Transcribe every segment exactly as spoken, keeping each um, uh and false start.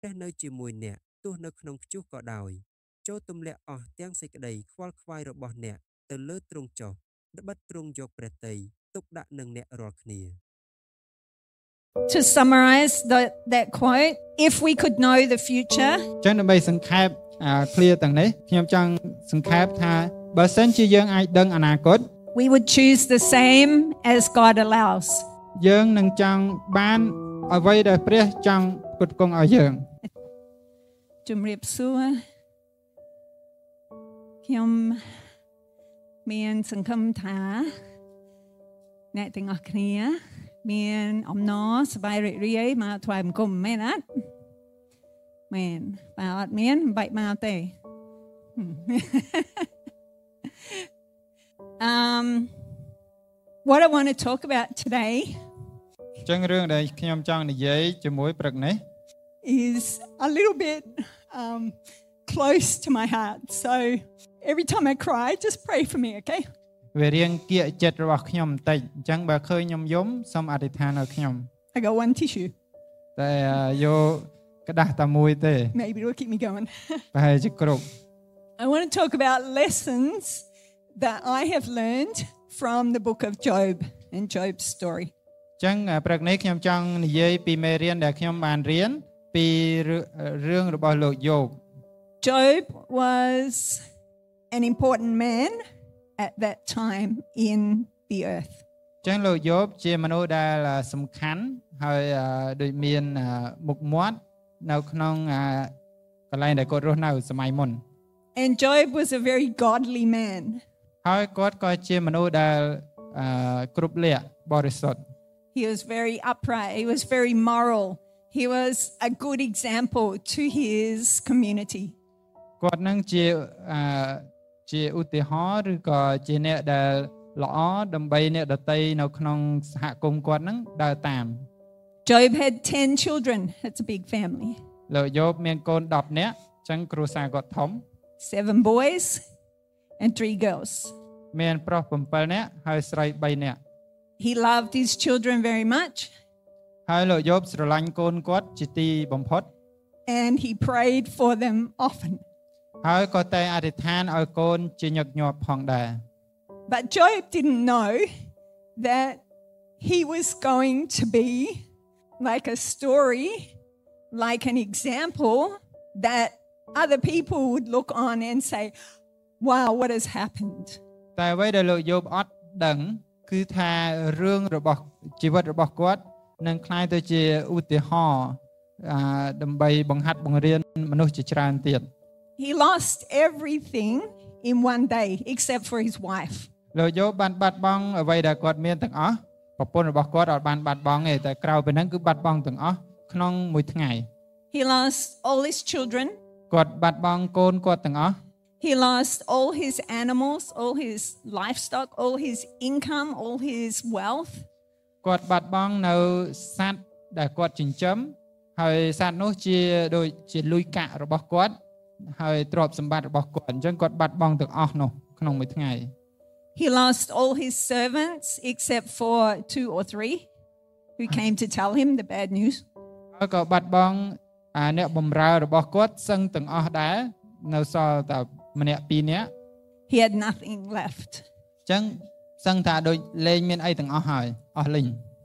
ព្រះនៅជាមួយអ្នកទោះនៅក្នុងព្យុះក៏ដោយចូលទម្លាក់អស់ទាំងសេចក្តីខ្វល់ខ្វាយរបស់អ្នកទៅលើទ្រង់ចុះត្បិតទ្រង់យកព្រះទ័យទុកដាក់នឹងអ្នករាល់គ្នា To summarize the, that quote, if we could know the future, ចឹងដើម្បីសង្ខេបឃ្លាទាំងនេះខ្ញុំចង់សង្ខេបថាបើសិនជាយើងអាចដឹងអនាគត we would choose the same as God allows. យើងនឹងចង់បានអ្វីដែលព្រះចង់ផ្គត់ផ្គង់ឲ្យយើងជំរាបសួរខ្ញុំមានសង្ឃឹមថាអ្នកទាំងអស់គ្នាមានអំណរសប្បាយរីករាយមកថ្វាយបង្គំមែនអត់មែនបើអត់មានបាច់មកទេ um what I want to talk about today ចឹងរឿងដែលខ្ញុំចង់និយាយជាមួយព្រឹកនេះ is a little bit um close to my heart so every time I cry just pray for me okay វារៀងគៀកចិត្តរបស់ខ្ញុំបន្តិចអញ្ចឹងបើឃើញខ្ញុំយំសូមអធិដ្ឋានឲ្យខ្ញុំ I got one tissue តែយកក្តាស់តែមួយទេ maybe it'll keep me going ប្រហែលជាគ្រប់ I want to talk about lessons that I have learned from the book of Job and Job's story ចឹងព្រឹកនេះខ្ញុំចង់និយាយពីមេរៀនដែលខ្ញុំបានរៀនពីរឿងរបស់លោកយ៉ូប Job was an important man at that time in the earth ចឹងលោកយ៉ូបជាមនុស្សដែលសំខាន់ហើយដូចមានមុខមាត់នៅក្នុងកន្លែងដែលគាត់រស់នៅសម័យមុន And Job was a very godly man ហើយគាត់ក៏ជាមនុស្សដែលគ្រប់លក្ខបរិសុទ្ធ He was very upright he was very moral he was a good example to his community គាត់នឹងជាជាឧទាហរណ៍ឬក៏ជាអ្នកដែលល្អដើម្បីអ្នកដទៃនៅក្នុងសហគមន៍គាត់នឹងដើរតាម Job had ten children that's a big family លោកយ៉ូបមានកូនដប់នាក់អញ្ចឹងគ្រួសារគាត់ធំ seven boys and three girls មានប្រុសsevenនាក់ហើយស្រីthreeនាក់ He loved his children very much ហើយលោកយ៉ូបស្រឡាញ់កូនគាត់ជាទីបំផុត and he prayed for them often ហើយក៏តែអធិដ្ឋានឲ្យកូនជាញឹកញាប់ផងដែរ But Job didn't know that he was going to be like a story like an example that other people would look on and say wow what has happened តែអ្វីដែលលោកយ៉ូបអត់ដឹងគឺថារឿងរបស់ជីវិតរបស់គាត់នឹងក្លាយទៅជាឧទាហរណ៍ដើម្បីបង្ហាត់បង្រៀនមនុស្សជាច្រើនទៀត He lost everything in one day except for his wife លោកយ៉ូបបានបាត់បង់អ្វីដែលគាត់មានទាំងអស់ប្រពន្ធរបស់គាត់អត់បានបាត់បង់ទេតែក្រៅពីហ្នឹងគឺបាត់បង់ទាំងអស់ក្នុងមួយថ្ងៃ He lost all his children គាត់បាត់បង់កូនគាត់ទាំងអស់ He lost all his animals all his livestock all his income all his wealth គាត់បាត់បង់នៅសត្វដែលគាត់ចិញ្ចឹមហើយសត្វនោះជាដូចជាលុយកាក់របស់គាត់ហើយទ្រព្យសម្បត្តិរបស់គាត់អញ្ចឹងគាត់បាត់បង់ទាំងអស់នោះក្នុងមួយថ្ងៃ He lost all his servants except for two or three who came to tell him the bad news ហើយក៏បាត់បង់អ្នកបម្រើរបស់គាត់សឹងទាំងអស់ដែរនៅសល់តែម្នាក់ពីរនាក់ He had nothing left អញ្ចឹងសឹងថាដូចលែងមានអីទាំងអស់ហើយអស់លីង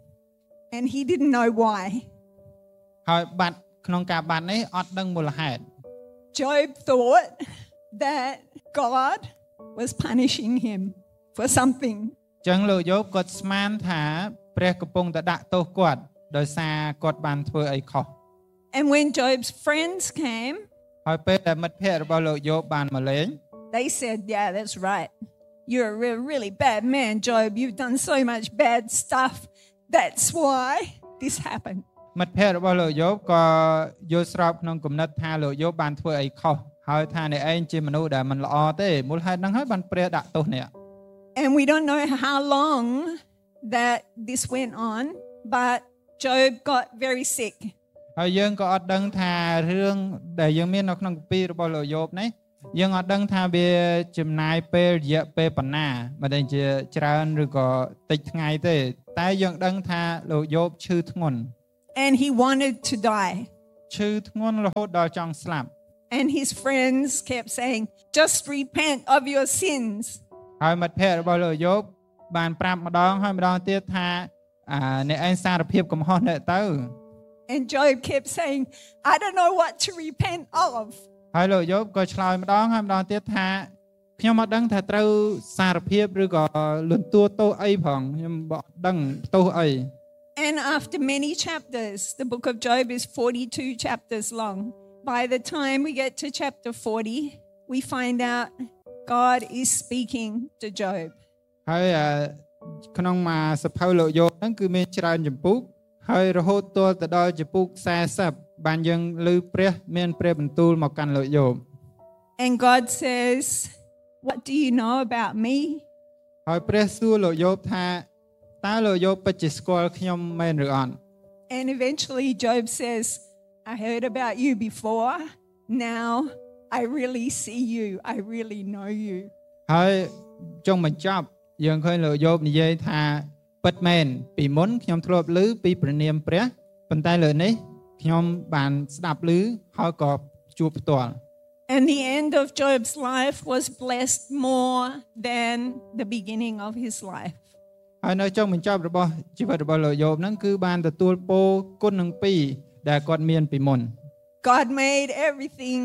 And he didn't know why ហើយបាត់ក្នុងការបាត់នេះអត់ដឹងមូលហេតុ Job thought that God was punishing him for something ចឹងលោកយ៉ូបគាត់ស្មានថាព្រះកំពុងតែដាក់ទោសគាត់ដោយសារគាត់បានធ្វើអីខុស And when Job's friends came ហើយពេលដែលមិត្តភ័ក្តិរបស់លោកយ៉ូបបានមកលេង They said yeah that's right You're a really, really bad man Job you've done so much bad stuff that's why this happened មិត្តភ័ក្តិរបស់លោកយ៉ូបក៏យល់ស្របក្នុងគំនិតថាលោកយ៉ូបបានធ្វើអីខុសហើយថាអ្នកឯងជាមនុស្សដែលមិនល្អទេមូលហេតុហ្នឹងហើយបានព្រះដាក់ទោសអ្នក And we don't know how long that this went on but Job got very sick ហើយយើងក៏អត់ដឹងថារឿងដែលយើងមាននៅក្នុងគម្ពីររបស់លោកយ៉ូបនេះយើងអត់ដឹងថាវាចំណាយពេលរយៈពេលប៉ុណ្ណាមិនដឹងជាច្រើនឬក៏តិចថ្ងៃទេតែយើងដឹងថាលោកយ៉ូបឈឺធ្ងន់ And he wanted to die ឈឺធ្ងន់រហូតដល់ចង់ស្លាប់ And his friends kept saying, just repent of your sins. ហើយមិត្តភ័ក្តិរបស់លោកយោបបានប្រាប់ម្ដងហើយម្ដងទៀតថាអ្នកឯងសារភាពកំហុសអ្នកទៅ And Job kept saying, I don't know what to repent of. ហើយលោកយោបក៏ឆ្លើយម្ដងហើយម្ដងទៀតថាខ្ញុំអត់ដឹងថាត្រូវសារភាពឬក៏លន់តួទោសអីផងខ្ញុំអត់ដឹងទោសអី And after many chapters, the book of Job is forty-two chapters long. By the time we get to chapter forty, we find out God is speaking to Job. ហើយក្នុងមួយសភៅលោកយោបហ្នឹងគឺមានច្រើនចម្ពោះហើយរហូតទាល់ទៅដល់ចម្ពោះfortyបានយើងឮព្រះមានព្រះបន្ទូលមកកាន់លោកយោប And God says, what do you know about me? ហើយព្រះសួរលោកយោបថាតើលោកយោបពិតជាស្គាល់ខ្ញុំមែនឬអត់ And eventually Job says, I heard about you before. Now I really see you. I really know you. ហើយចុងបញ្ចប់យើងឃើញលោកយោបនិយាយថាពិតមែនពីមុនខ្ញុំធ្លាប់ឮពីព្រះនាមព្រះប៉ុន្តែលើនេះខ្ញុំបានស្ដាប់ឮហើយក៏ជួបផ្ទាល់ And the end of Job's life was blessed more than the beginning of his life. ហើយនៅចុងបញ្ចប់របស់ជីវិតរបស់លោកយោបហ្នឹងគឺបានទទួលពរគុណនឹងពីរដែលគាត់មានពីមុន God made everything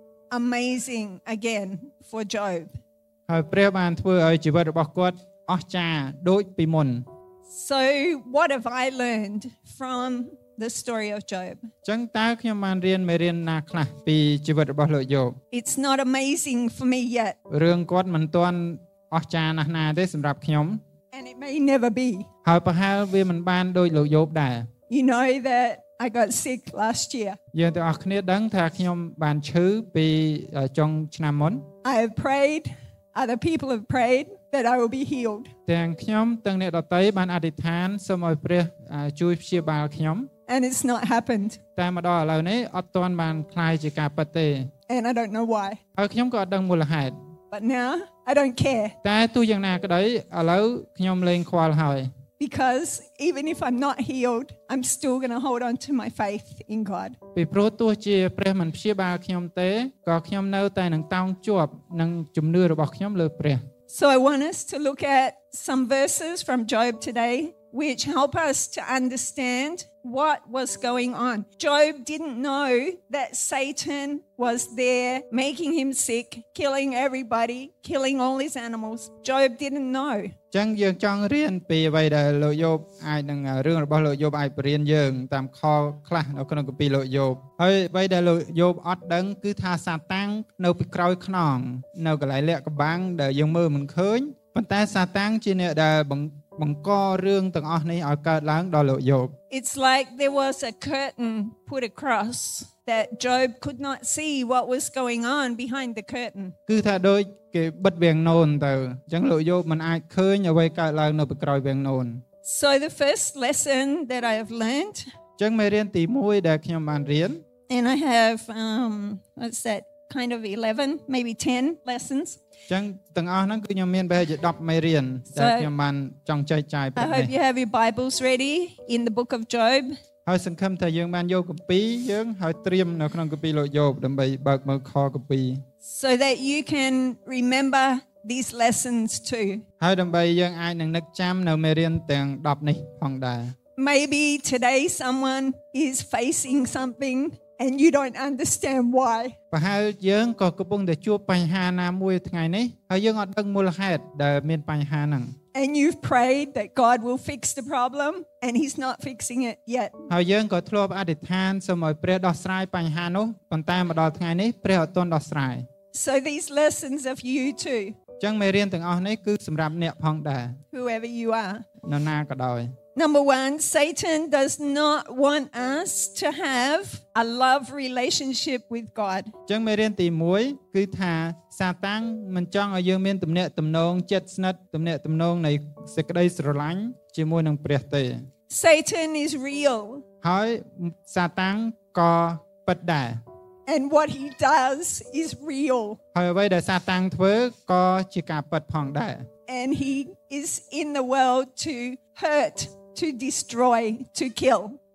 amazing again for Job. ហើយព្រះបានធ្វើឲ្យជីវិតរបស់គាត់អស្ចារ្យដូចពីមុន So what have I learned from the story of Job? ចឹងតើខ្ញុំបានរៀនមេរៀនណាខ្លះពីជីវិតរបស់លោកយោប It's not amazing for me yet. រឿងគាត់មិនទាន់អស្ចារ្យណាស់ណាទេសម្រាប់ខ្ញុំ And it may never be. ហើយប្រហែលវាមិនបានដូចលោកយោបដែរ You know that I got sick last year. យើងទាំងអស់គ្នាដឹងថាខ្ញុំបានឈឺពីចុងឆ្នាំមុន I have prayed, other people have prayed that I will be healed. ទាំងខ្ញុំទាំងអ្នកដទៃបានអធិដ្ឋានសូមឲ្យព្រះជួយព្យាបាលខ្ញុំ And it's not happened. តែមកដល់ឥឡូវនេះអត់ទាន់បានคล้ายជាការពិតទេ And I don't know why. ហើយខ្ញុំក៏អត់ដឹងមូលហេតុ But now I don't care. តែទោះយ៉ាងណាក្តីឥឡូវខ្ញុំលែងខ្វល់ហើយ Because even if I'm not healed, I'm still going to hold on to my faith in God. ពីព្រោះទោះជាព្រះមិនព្យាបាលខ្ញុំទេក៏ខ្ញុំនៅតែនឹងតោងជាប់នឹងជំនឿរបស់ខ្ញុំលើព្រះ So I want us to look at some verses from Job today which help us to understand what was going on. Job didn't know that Satan was there making him sick, killing everybody, killing all his animals. Job didn't know. ចឹងយើងចង់រៀនពីអ្វីដែលលោកយោបអាចនឹងរឿងរបស់លោកយោបអាចបរៀនយើងតាមខខ្លះនៅក្នុងគម្ពីរលោកយោបហើយអ្វីដែលលោកយោបអត់ដឹងគឺថាសាតាំងនៅពីក្រោយខ្នងនៅកន្លែងលាក់កំបាំងដែលយើងមើលមិនឃើញប៉ុន្តែសាតាំងជាអ្នកដែលបង្ករឿងទាំងអស់នេះឲ្យកើតឡើងដល់លោកយោប It's like there was a curtain put across that Job could not see what was going on behind the curtain. គឺថាដូចគេបិទវាំងននទៅអញ្ចឹងលោកយោបមិនអាចឃើញអ្វីកើតឡើងនៅពីក្រោយវាំងនន So the first lesson that I have learned អញ្ចឹងមេរៀនទីoneដែលខ្ញុំបានរៀន and I have um what's that kind of eleven maybe ten lessons. អញ្ចឹងទាំងអស់ហ្នឹងគឺខ្ញុំមានប្រហែលជាtenមេរៀនដែលខ្ញុំបានចង់ចែកចាយពេល I នេះ hope you have your Bibles ready in the book of Job. ហើយសង្ឃឹមថាយើងបានយកគម្ពីរយើងហើយត្រៀមនៅក្នុងគម្ពីរលោកយោបដើម្បីបើកមើលខគម្ពីរ So that you can remember these lessons too. ហើយដើម្បីយើងអាចនឹងនឹកចាំនៅមេរៀនទាំងtenនេះផងដែរ Maybe today someone is facing something and you don't understand why. ប្រហែលយើងក៏កំពុងតែជួបបញ្ហាណាមួយថ្ងៃនេះហើយយើងអត់ដឹងមូលហេតុដែលមានបញ្ហាហ្នឹង And you've prayed that God will fix the problem and he's not fixing it yet. ហើយយើងក៏ធ្លាប់អធិដ្ឋានសូមឲ្យព្រះដោះស្រាយបញ្ហានោះប៉ុន្តែមកដល់ថ្ងៃនេះព្រះអត់ទាន់ដោះស្រាយ So these lessons are for you too. អញ្ចឹងមេរៀនទាំងអស់នេះគឺសម្រាប់អ្នកផងដែរ Whoever you are. នរណាក៏ដោយ Number one, Satan does not want us to have a love relationship with God. អញ្ចឹងមេរៀនទីoneគឺថាសាតាំងមិនចង់ឲ្យយើងមានទំនាក់ទំនងជិតស្និទ្ធទំនាក់ទំនងនៃសេចក្តីស្រឡាញ់ជាមួយនឹងព្រះទេ Satan is real. ហើយសាតាំងក៏ពិតដែរ And what he does is real. ហើយអ្វីដែលសាតាំងធ្វើក៏ជាការពិតផងដែរ And he is in the world to hurt, to destroy, to kill.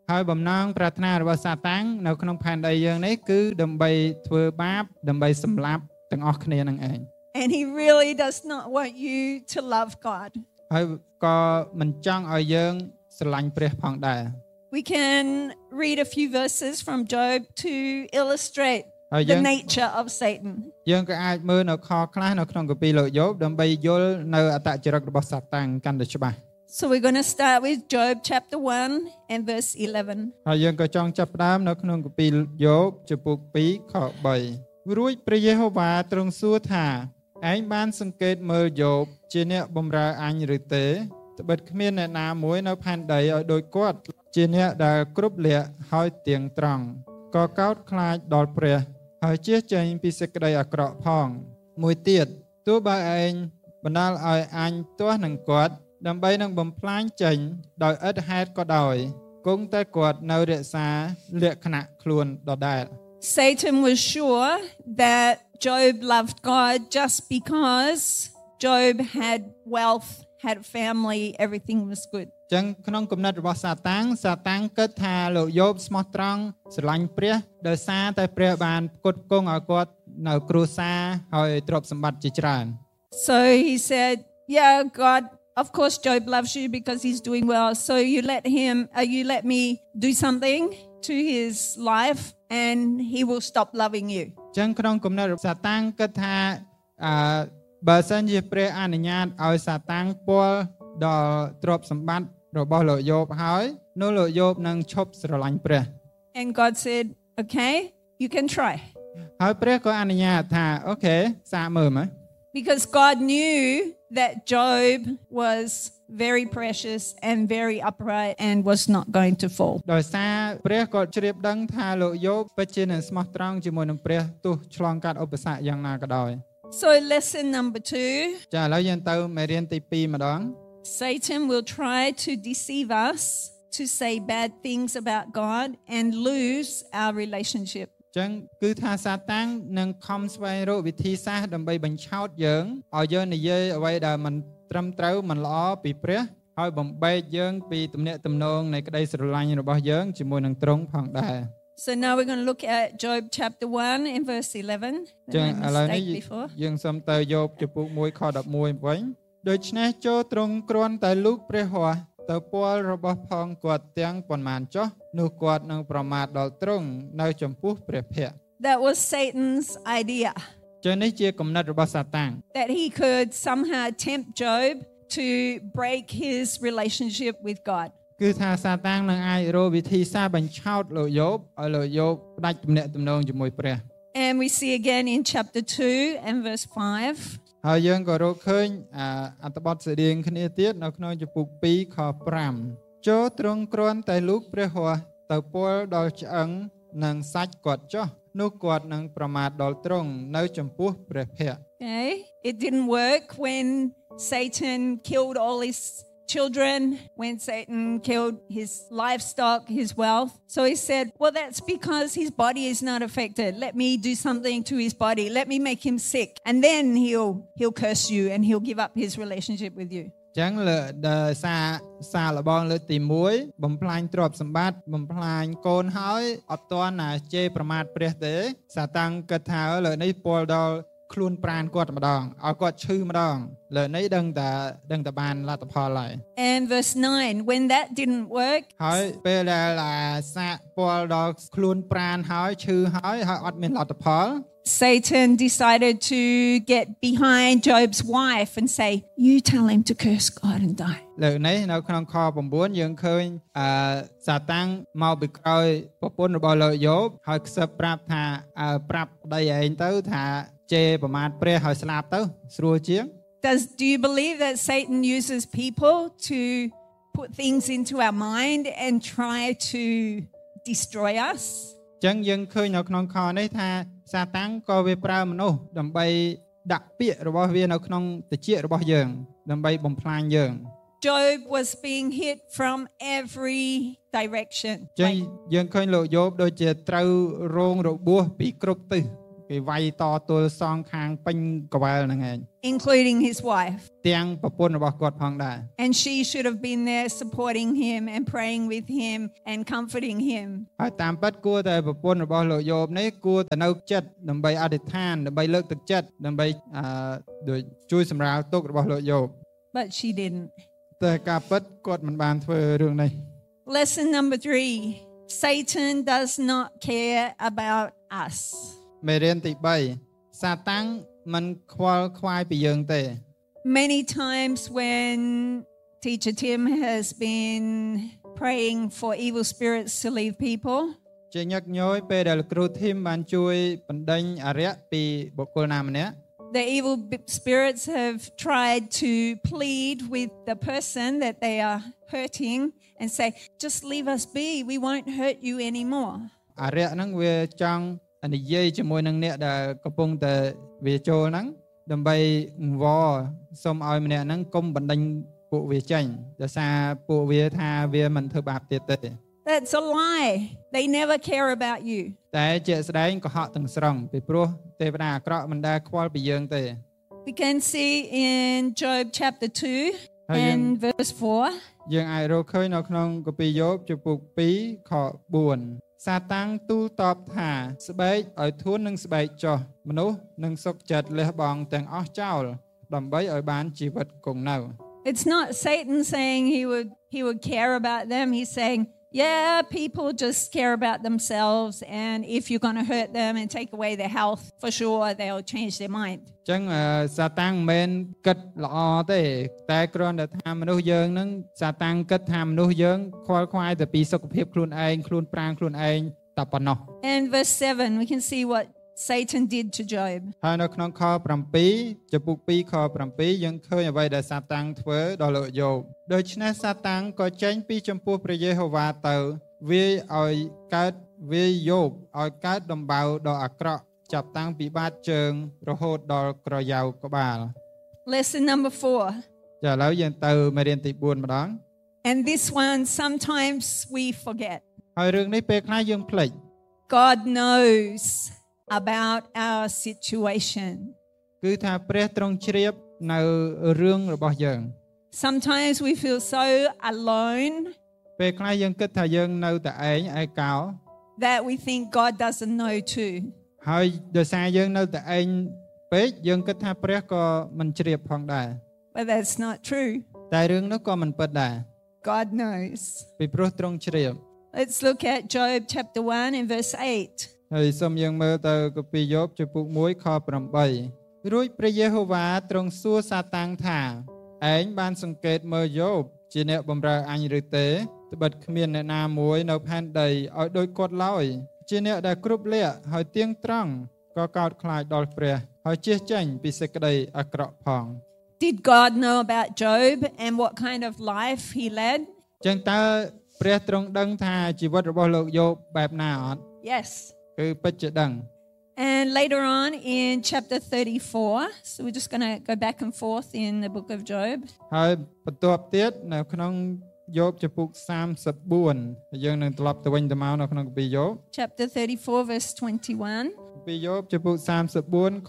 ហើយបំណងប្រាថ្នារបស់សាតាំងនៅក្នុងផែនដីយើងនេះគឺដើម្បីធ្វើបាបដើម្បីសម្លាប់ទាំងអស់គ្នានឹងឯង And he really does not want you to love God. ហើយក៏មិនចង់ឲ្យយើងស្រឡាញ់ព្រះផងដែរ We can read a few verses from Job to illustrate ហើយយើ the ង nature of Satan. យើងក៏អាចមើលនៅខខ្លះនៅក្នុងគម្ពីរលោកយ៉ូបដើម្បីយល់នៅអត្តចរិតរបស់សាតាំងកាន់តែច្បាស់ So we're going to start with Job chapter one and verse eleven. ហើយយើងក៏ចង់ចាប់ផ្ដើមនៅក្នុងគម្ពីរយ៉ូបចំពុកពីរខបីរួចព្រះយេហូវ៉ាទ្រង់សួរថាឯងបានសង្កេតមើលយ៉ូបជាអ្នកបម្រើអញឬទេត្បិតគ្មានអ្នកណាមួយនៅផែនដីឲ្យដូចគាត់ជាអ្នកដែលគ្រប់លក្ខហើយទៀងត្រង់ក៏កោតខ្លាចដល់ព្រះហើយជៀសចេញពីសេចក្តីអាក្រក់ផងមួយទៀតទោះបើឯងបណ្ដាលឲ្យអញទាស់នឹងគាត់ដើម្បីនឹងបំផ្លាញចេញដោយឥតហេតុក៏ដោយគង់តែគាត់នៅរក្សាលក្ខណៈខ្លួនដដែល Satan was sure that Job loved God just because Job had wealth, had family, everything was good. ចឹងក្នុងគំនិតរបស់សាតាំងសាតាំងគិតថាលោកយ៉ូបស្មោះត្រង់ស្រឡាញ់ព្រះដោយសារតែព្រះបានផ្គត់ផ្គង់ឲ្យគាត់នៅគ្រួសារហើយទ្រព្យសម្បត្តិជាច្រើន So he said, yeah, God, of course Job loves you because he's doing well. So you let him, uh, you let me do something to his life and he will stop loving you. ចឹងក្នុងគំនិតរបស់សាតាំងគិតថាអឺបើសិនជាព្រះអនុញ្ញាតឲ្យសាតាំងពលដល់ទ្រព្យសម្បត្តិរបស់លោកយ៉ូបហើយនោះលោកយ៉ូបនឹងឈប់ស្រឡាញ់ព្រះ And God said, okay, you can try. ហើយព្រះក៏អនុញ្ញាតថាអូខេសាកមើលមើល Because God knew that Job was very precious and very upright and was not going to fall. ដោយសារព្រះក៏ជ្រាបដឹងថាលោកយ៉ូបពិតជានឹងស្មោះត្រង់ជាមួយនឹងព្រះទោះឆ្លងកាត់ឧបសគ្គយ៉ាងណាក៏ដោយ So lesson number two. ចាឥឡូវយើងទៅមេរៀនទីពីរម្ដង Satan will try to deceive us to say bad things about God and lose our relationship. ចឹងគឺថាសាតាំងនឹងខំស្វែងរកវិធីសាស្ត្រដើម្បីបញ្ឆោតយើងឲ្យយើងនិយាយអ្វីដែលមិនត្រឹមត្រូវមិនល្អពីព្រះហើយបំបែកយើងពីទំនាក់ទំនងនៃក្តីស្រឡាញ់របស់យើងជាមួយនឹងទ្រង់ផងដែរ So now we're going to look at Job chapter one and verse eleven. ចឹងឥឡូវនេះ before. យើងសូមទៅយកចំពុកមួយខដប់មួយវិញដូច្នេះចូលទ្រង់គ្រាន់តែលូកព្រះហស្ថទៅពលរបស់ផងគាត់ទាំងប៉ុន្មានចុះនោះគាត់នឹងប្រមាថដល់ទ្រង់នៅចំពោះព្រះភ័ក្ត្រ That was Satan's idea. ចឹងនេះជាគំនិតរបស់សាតាំង That he could somehow tempt Job to break his relationship with God. គឺថាសាតាំងនឹងអាចរកវិធីសាស្ត្របញ្ឆោតលោកយ៉ូបឲ្យលោកយ៉ូបផ្ដាច់ទំនាក់ទំនងជាមួយព្រះ And we see again in chapter two and verse five. ហើយយើងក៏រកឃើញអត្ថបទស្តីងគ្នាទៀតនៅក្នុងចំពុកពីរខប្រាំចូលទ្រង់គ្រាន់តែលូកព្រះហស្ថទៅពលដល់ឆ្អឹងនិងសាច់គាត់ចុះនោះគាត់នឹងប្រមាថដល់ទ្រង់នៅចំពោះព្រះភ័ក្ត្រ Okay, it didn't work when Satan killed all his children, when Satan killed his livestock, his wealth. So he said, well, that's because his body is not affected. Let me do something to his body. Let me make him sick. And then he'll he'll curse you and he'll give up his relationship with you. ចឹងលើដោយសារសារលបងលើកទីមួយបំផ្លាញទ្រព្យសម្បត្តិបំផ្លាញកូនហើយអត់ទាន់ណាជេរប្រមាថព្រះទេសាតាំងគិតថាលើនេះពលដល់ខ្លួនប្រាណគាត់ម្ដងឲ្យគាត់ឈឺម្ដងលើនេះដឹងតែដឹងតែបានលទ្ធផលហើយ And verse nine, when that didn't work, ហើយពេលដែលសាកពលដល់ខ្លួនប្រាណហើយឈឺហើយហើយអត់មានលទ្ធផល Satan decided to get behind Job's wife and say, you tell him to curse God and die. លើនេះនៅក្នុងខ9យើងឃើញអឺសាតាំងមកពីក្រោយប្រពន្ធរបស់លោកយ៉ូបហើយខ្សឹបប្រាប់ថាប្រាប់ប្តីឯងទៅថាជេរប្រមាថព្រះហើយស្លាប់ទៅស្រួលជាង Does do you believe that Satan uses people to put things into our mind and try to destroy us? ចឹងយើងឃើញនៅក្នុងខនេះថាសាតាំងក៏វាប្រើមនុស្សដើម្បីដាក់ពាក្យរបស់វានៅក្នុងតិចរបស់យើងដើម្បីបំផ្លាញយើង Job was being hit from every direction. ចឹងយើងឃើញលោកយ៉ូបដូចជាត្រូវរងរបួសពីគ្រប់ទិសគេគេវាយតទល់សងខាងពេញកវែលហ្នឹងឯង including his wife. ទាំងប្រពន្ធរបស់គាត់ផងដែរ And she should have been there supporting him and praying with him and comforting him. ហើយតាមពិតគួរតែប្រពន្ធរបស់លោកយ៉ូបនេះគួរតែនៅចិត្តដើម្បីអធិដ្ឋានដើម្បីលើកទឹកចិត្តដើម្បីអឺដូចជួយសម្រាលទុក្ខរបស់លោកយ៉ូប But she didn't. តែការពិតគាត់មិនបានធ្វើរឿងនេះ Lesson number three. Satan does not care about us. មេរៀនទី3សាតាំងមិនខ្វល់ខ្វាយពីយើងទេ Many times when Teacher Tim has been praying for evil spirits to leave people, ជាញឹកញយពេលដែលគ្រូធីមបានជួយបណ្ដេញអរិយពីបុគ្គលណាម្នាក់ the evil spirits have tried to plead with the person that they are hurting and say, just leave us be, we won't hurt you anymore. អរិយហ្នឹងវាចង់និយាយជាមួយនឹងអ្នកដែលកំពុងតែវាចូលហ្នឹងដើម្បីអង្វរសូមឲ្យម្នាក់ហ្នឹងកុំបណ្ដេញពួកវាចេញដោយសារពួកវាថាវាមិនធ្វើបាបទៀតទេ That's a lie. They never care about you. តែជាក់ស្ដែងកុហកទាំងស្រុងពីព្រោះទេវតាអាក្រក់មិនដែលខ្វល់ពីយើងទេ We can see in Job chapter two and verse four. យើងអាចរកឃើញនៅក្នុងគម្ពីរយោបជំពូក2ខ4សាតាំងទូលតបថាស្បែកឲ្យធួននឹងស្បែកចុះមនុស្សនឹងសុខចិត្តលះបង់ទាំងអស់ចោលដើម្បីឲ្យបានជីវិតគង់នៅ It's not Satan saying he would he would care about them. He's saying, yeah, people just care about themselves, and if you're going to hurt them and take away their health, for sure they'll change their mind. ចឹងសាតាំងមិនគិតល្អទេតែគ្រាន់តែថាមនុស្សយើងនឹងសាតាំងគិតថាមនុស្សយើងខ្វល់ខ្វាយតែពីសុខភាពខ្លួនឯងខ្លួនប្រាណខ្លួនឯងតែប៉ុណ្ណោះ And verse seven, we can see what Satan did to Job. ហើយនៅក្នុងខ7ចំពុក2ខ7យើងឃើញអ្វីដែលសាតាំងធ្វើដល់លោកយ៉ូបដូច្នេះសាតាំងក៏ចេញពីចំពោះព្រះយេហូវ៉ាទៅវាយឲ្យកើតវាយយ៉ូបឲ្យកើតដំបៅដ៏អាក្រក់ចាប់តាំងពីបាតជើងរហូតដល់ក្រយ៉ៅក្បាល Lesson number four. ចាឥឡូវយើងទៅមេរៀនទី4ម្ដង And this one sometimes we forget. ហើយរឿងនេះពេលខ្លះយើងភ្លេច God knows about our situation. គឺថាព្រះទ្រង់ជ្រាបនៅរឿងរបស់យើង Sometimes we feel so alone ពេលខ្លះយើងគិតថាយើងនៅតែឯងឯកោ that we think God doesn't know too. ហើយដោយសារយើងនៅតែឯងពេកយើងគិតថាព្រះក៏មិនជ្រាបផងដែរ But that's not true. តែរឿងនោះក៏មិនពិតដែរ God knows. ពីព្រោះទ្រង់ជ្រាប Let's look at Job chapter one and verse eight. ហើយសូមយើងមើលទៅគម្ពីរយោបជំពូក1ខ8រួចព្រះយេហូវ៉ាទ្រង់សួរសាតាំងថាឯងបានសង្កេតមើលយោបជាអ្នកបម្រើអញឬទេត្បិតគ្មានអ្នកណាមួយនៅផែនដីឲ្យដូចគាត់ឡើយជាអ្នកដែលគ្រប់លក្ខហើយទៀងត្រង់ក៏កោតខ្លាចដល់ព្រះហើយជៀសចេញពីសេចក្តីអាក្រក់ផង Did God know about Job and what kind of life he led? ចឹងតើព្រះទ្រង់ដឹងថាជីវិតរបស់លោកយោបបែបណាអត់ Yes. គឺពិតជាដឹង And later on in chapter thirty-four, so we're just going to go back and forth in the book of Job. ហើយបន្ទាប់ទៀតនៅក្នុងយោបជំពូក34យើងនឹងត្រឡប់ទៅវិញទៅមកនៅក្នុងគម្ពីរយោប Chapter thirty-four verse twenty-one. គម្ពីរយោបជំពូក34ខ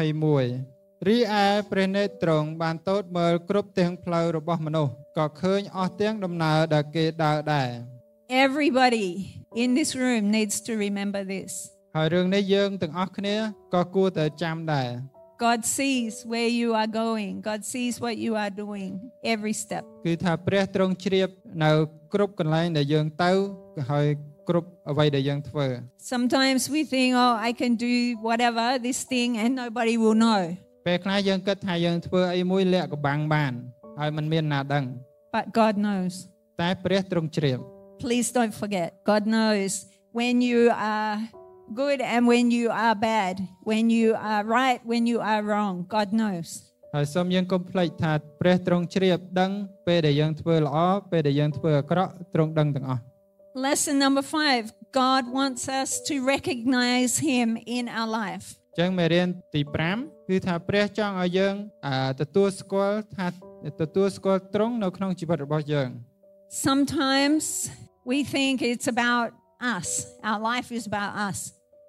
21រីឯព្រះនេត្រទ្រង់បានទតមើលគ្រប់ទាំងផ្លូវរបស់មនុស្សក៏ឃើញអស់ទាំងដំណើរដែលគេដើរដែរ Everybody in this room needs to remember this. ហើយរឿងនេះយើងទាំងអស់គ្នាក៏គួរតែចាំដែរ God sees where you are going. God sees what you are doing every step. គឺថាព្រះទ្រង់ជ្រាបនៅគ្រប់កន្លែងដែលយើងទៅហើយគ្រប់អ្វីដែលយើងធ្វើ Sometimes we think, oh, I can do whatever, this thing, and nobody will know. ពេលខ្លះយើងគិតថាយើងធ្វើអីមួយលាក់កបាំងបានហើយមិនមានណាដឹង But God knows. តែព្រះទ្រង់ជ្រាប Please don't forget. God knows when you are good and when you are bad, when you are right, when you are wrong. God knows. ហើយសូមយើងកុំភ្លេចថាព្រះទ្រង់ជ្រាបដឹងពេលដែលយើងធ្វើល្អពេលដែលយើងធ្វើអាក្រក់ទ្រង់ដឹងទាំងអស់ Lesson number five. God wants us to recognize Him in our life. ចឹងមេរៀនទី5គឺថាព្រះចង់ឲ្យយើងទទួលស្គាល់ថាទទួលស្គាល់ទ្រង់នៅក្នុងជីវិតរបស់យើង Sometimes we think it's about us. Our life is about us.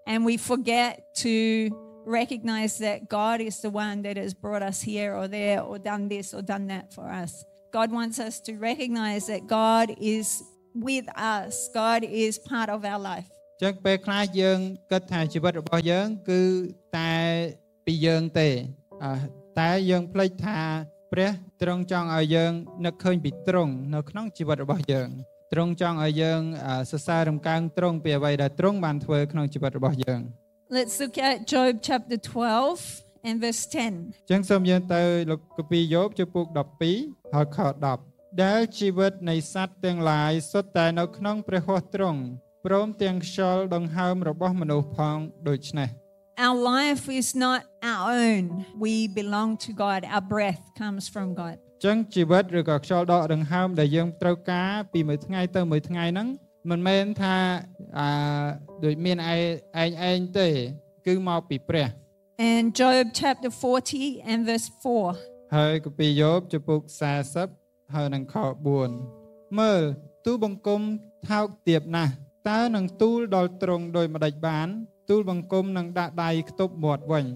and we forget to recognize that God is the one that has brought us here or there or done this or done that for us. God wants us to recognize that God is with us. God is part of our life. ចឹងពេលខ្លះយើងគិតថាជីវិតរបស់យើងគឺតែពីយើងទេតែយើងភ្លេចថាព្រះទ្រង់ចង់ឲ្យយើងនឹកឃើញពីទ្រង់នៅក្នុងជីវិតរបស់យើងទ្រង់ចង់ឲ្យយើងសរសើររំកើងទ្រង់ពីអ្វីដែលទ្រង់បានធ្វើក្នុងជីវិតរបស់យើង Let's look at Job chapter twelve and verse ten. ចឹងសូមយើងទៅលោកគម្ពីរយោបជំពូកដប់ពីរហើយខដប់ដែលជីវិតនៃសត្វទាំងឡាយសុទ្ធតែនៅក្នុងព្រះហស្ថទ្រង់ព្រមទាំងខ្យល់ដង្ហើមរបស់មនុស្សផងដូច្នេះ Our life is not our own. We belong to God. Our breath comes from God. ចឹងជីវិតឬក៏ខ្យល់ដកដង្ហើមដែលយើងត្រូវការពីមួយថ្ងៃទៅមួយថ្ងៃហ្នឹងមិនមែនថាអឺដូចមានឯងឯងទេគឺមកពីព្រះ And Job chapter forty and verse four. ហើយគម្ពីរយោបជំពូកสี่สิบហើយនឹងខfourមើលទូលបង្គំថោកទាបណាស់តើនឹងទូលដល់ទ្រង់ដោយម្ដេចបានទូលបង្គំនឹងដាក់ដៃខ្ទប់មាត់វិញ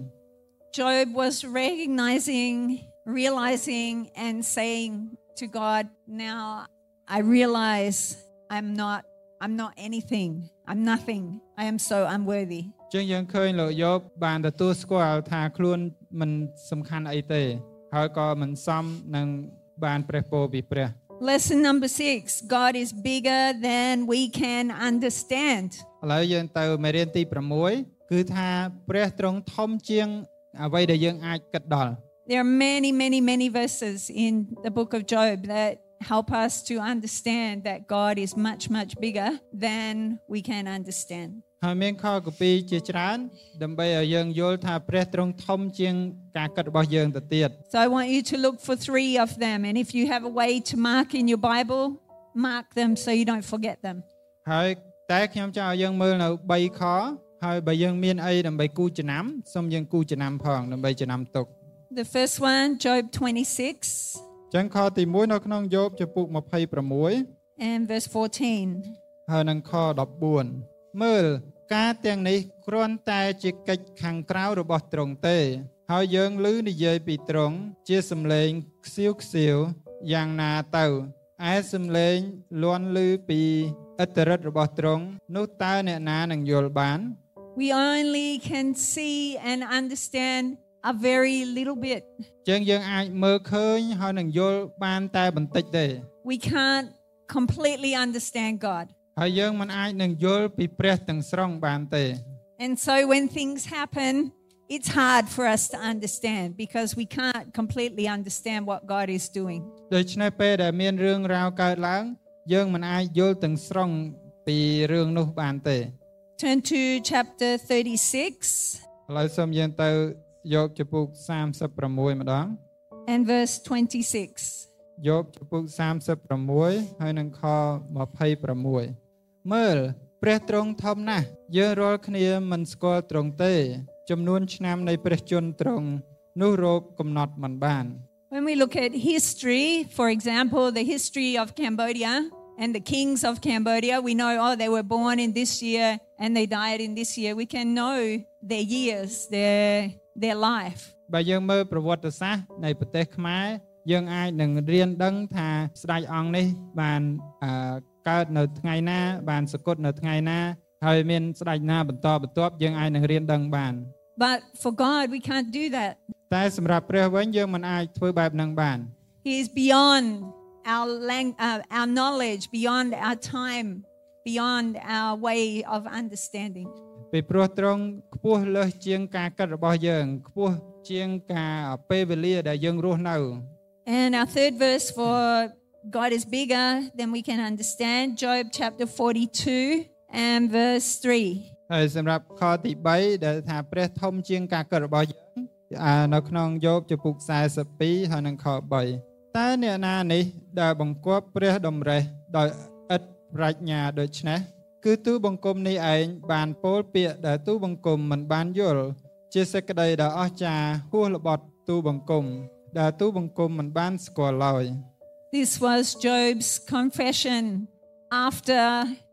Job was recognizing, realizing and saying to God, now I realize I'm not I'm not anything. I'm nothing. I am so unworthy. ចឹងយើងឃើញលោកយោបបានទទួលស្គាល់ថាខ្លួនមិនសំខាន់អីទេហើយក៏មិនសមនឹងបានព្រះពរពីព្រះ Lesson number six. God is bigger than we can understand. ឥឡូវយើងទៅមេរៀនទីsixគឺថាព្រះទ្រង់ធំជាងអ្វីដែលយើងអាចគិតដល់ There are many many many verses in the book of Job that help us to understand that God is much much bigger than we can understand. ហើយមានខគម្ពីរជាច្រើនដើម្បីឲ្យយើងយល់ថាព្រះទ្រង់ធំជាងការគិតរបស់យើងទៅទៀត So I want you to look for three of them, and if you have a way to mark in your Bible, mark them so you don't forget them. ហើយតែខ្ញុំចង់ឲ្យយើងមើលនៅthreeខហើយបើយើងមានអីដើម្បីគូចំណាំសូមយើងគូចំណាំផងដើម្បីចំណាំទុក The first one, Job twenty-six. ចឹងខទីoneនៅក្នុងយោបជំពូកtwenty-six and verse fourteen. ហើយនឹងខfourteenមើលការទាំងនេះគ្រាន់តែជាកិច្ចខាងក្រៅរបស់ទ្រង់ទេហើយយើងឮនិយាយពីទ្រង់ជាសំឡេងខ្សៀវខ្សៀវយ៉ាងណាទៅឯសំឡេងលាន់ឮពីឥទ្ធិឫទ្ធិរបស់ទ្រង់នោះតើអ្នកណានឹងយល់បាន We only can see and understand a very little bit. ចឹងយើងអាចមើលឃើញហើយនឹងយល់បានតែបន្តិចទេ We can't completely understand God. ហើយយើងមិនអាចនឹងយល់ពីព្រះទាំងស្រុងបានទេ And so when things happen, it's hard for us to understand because we can't completely understand what God is doing. ដូច្នេះពេលដែលមានរឿងរ៉ាវកើតឡើងយើងមិនអាចយល់ទាំងស្រុងពីរឿងនោះបានទេ Turn to chapter thirty-six. ឥឡូវសូមយើងទៅយកជំពូកthirty-sixម្ដង and verse twenty-six. យកជំពូកthirty-sixហើយនឹងខtwenty-sixមើលព្រះទ្រង់ធំណាស់យើងរាល់គ្នាមិនស្គាល់ទ្រង់ទេចំនួនឆ្នាំនៃព្រះជន្មទ្រង់នោះរកកំណត់មិនបាន When we look at history, for example, the history of Cambodia and the kings of Cambodia, we know, oh, they were born in this year and they died in this year. We can know their years, their their life. បើយើងមើលប្រវត្តិសាស្ត្រនៃប្រទេសខ្មែរយើងអាចនឹងរៀនដឹងថាស្ដេចអង្គនេះបានកើតនៅថ្ងៃណាបានសគត់នៅថ្ងៃណាហើយមានស្ដេចណាបន្តបន្ទាប់យើងអាចនឹងរៀនដឹងបាន But for God we can't do that. តែសម្រាប់ព្រះវិញយើងមិនអាចធ្វើបែបហ្នឹងបាន He is beyond our lang- uh, our knowledge, beyond our time, beyond our way of understanding. ពីព្រោះទ្រង់ខ្ពស់លើសជាងការគិតរបស់យើងខ្ពស់ជាងការពេលវេលាដែលយើងរស់នៅ And our third verse for God is bigger than we can understand, Job chapter forty-two and verse three. ហើយសម្រាប់ខទីthreeដែលថាព្រះធំជាងការគិតរបស់យើងនៅក្នុងយោបជំពូកforty-twoហើយនឹងខthreeតើអ្នកណានេះដែលបង្គាប់ព្រះតម្រេះដោយឥតប្រាជ្ញាដូច្នេះគឺទូបង្គំនេះឯងបានពោលពាក្យដែលទូបង្គំមិនបានយល់ជាសេចក្តីដ៏អស្ចារ្យហួសល្បត់ទូបង្គំដែលទូបង្គំមិនបានស្គាល់ឡើយ This was Job's confession after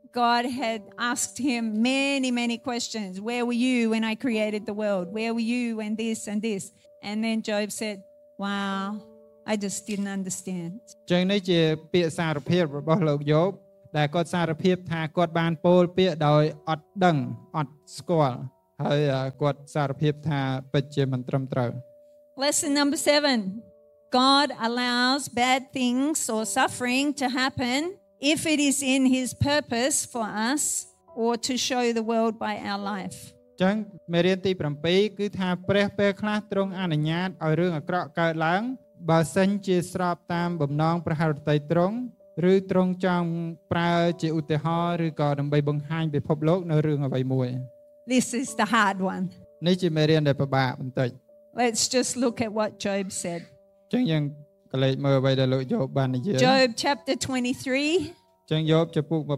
God had asked him many, many questions. Where were you when I created the world? Where were you when this and this? And then Job said, wow, I just didn't understand. ចឹងនេះជាពាក្យសារភាពរបស់លោកយោបដែលគាត់សារភាពថាគាត់បានពោលពាក្យដោយអត់ដឹងអត់ស្គាល់ហើយគាត់សារភាពថាពិតជាមិនត្រឹមត្រូវ Lesson number seven. God allows bad things or suffering to happen if it is in his purpose for us or to show the world by our life. ចឹងមេរៀនទី7គឺថាព្រះពេលខ្លះទ្រង់អនុញ្ញាតឲ្យរឿងអាក្រក់កើតឡើងបើសិនជាស្របតាមបំណងព្រះハរតីទ្រង់ឬទ្រង់ចង់ប្រើជាឧទាហរណ៍ឬក៏ដើម្បីបង្ហាញពិភពលោកនៅរឿងអ្វីមួយ This is the hard one. នេះជាមេរៀនដែលពិបាកបន្តិច Let's just look at what Job said. ចឹងយើងកលេចមើលអ្វីដែលលោកយោបបាននិយាយ Job chapter twenty-three ចឹងយោបចំពុក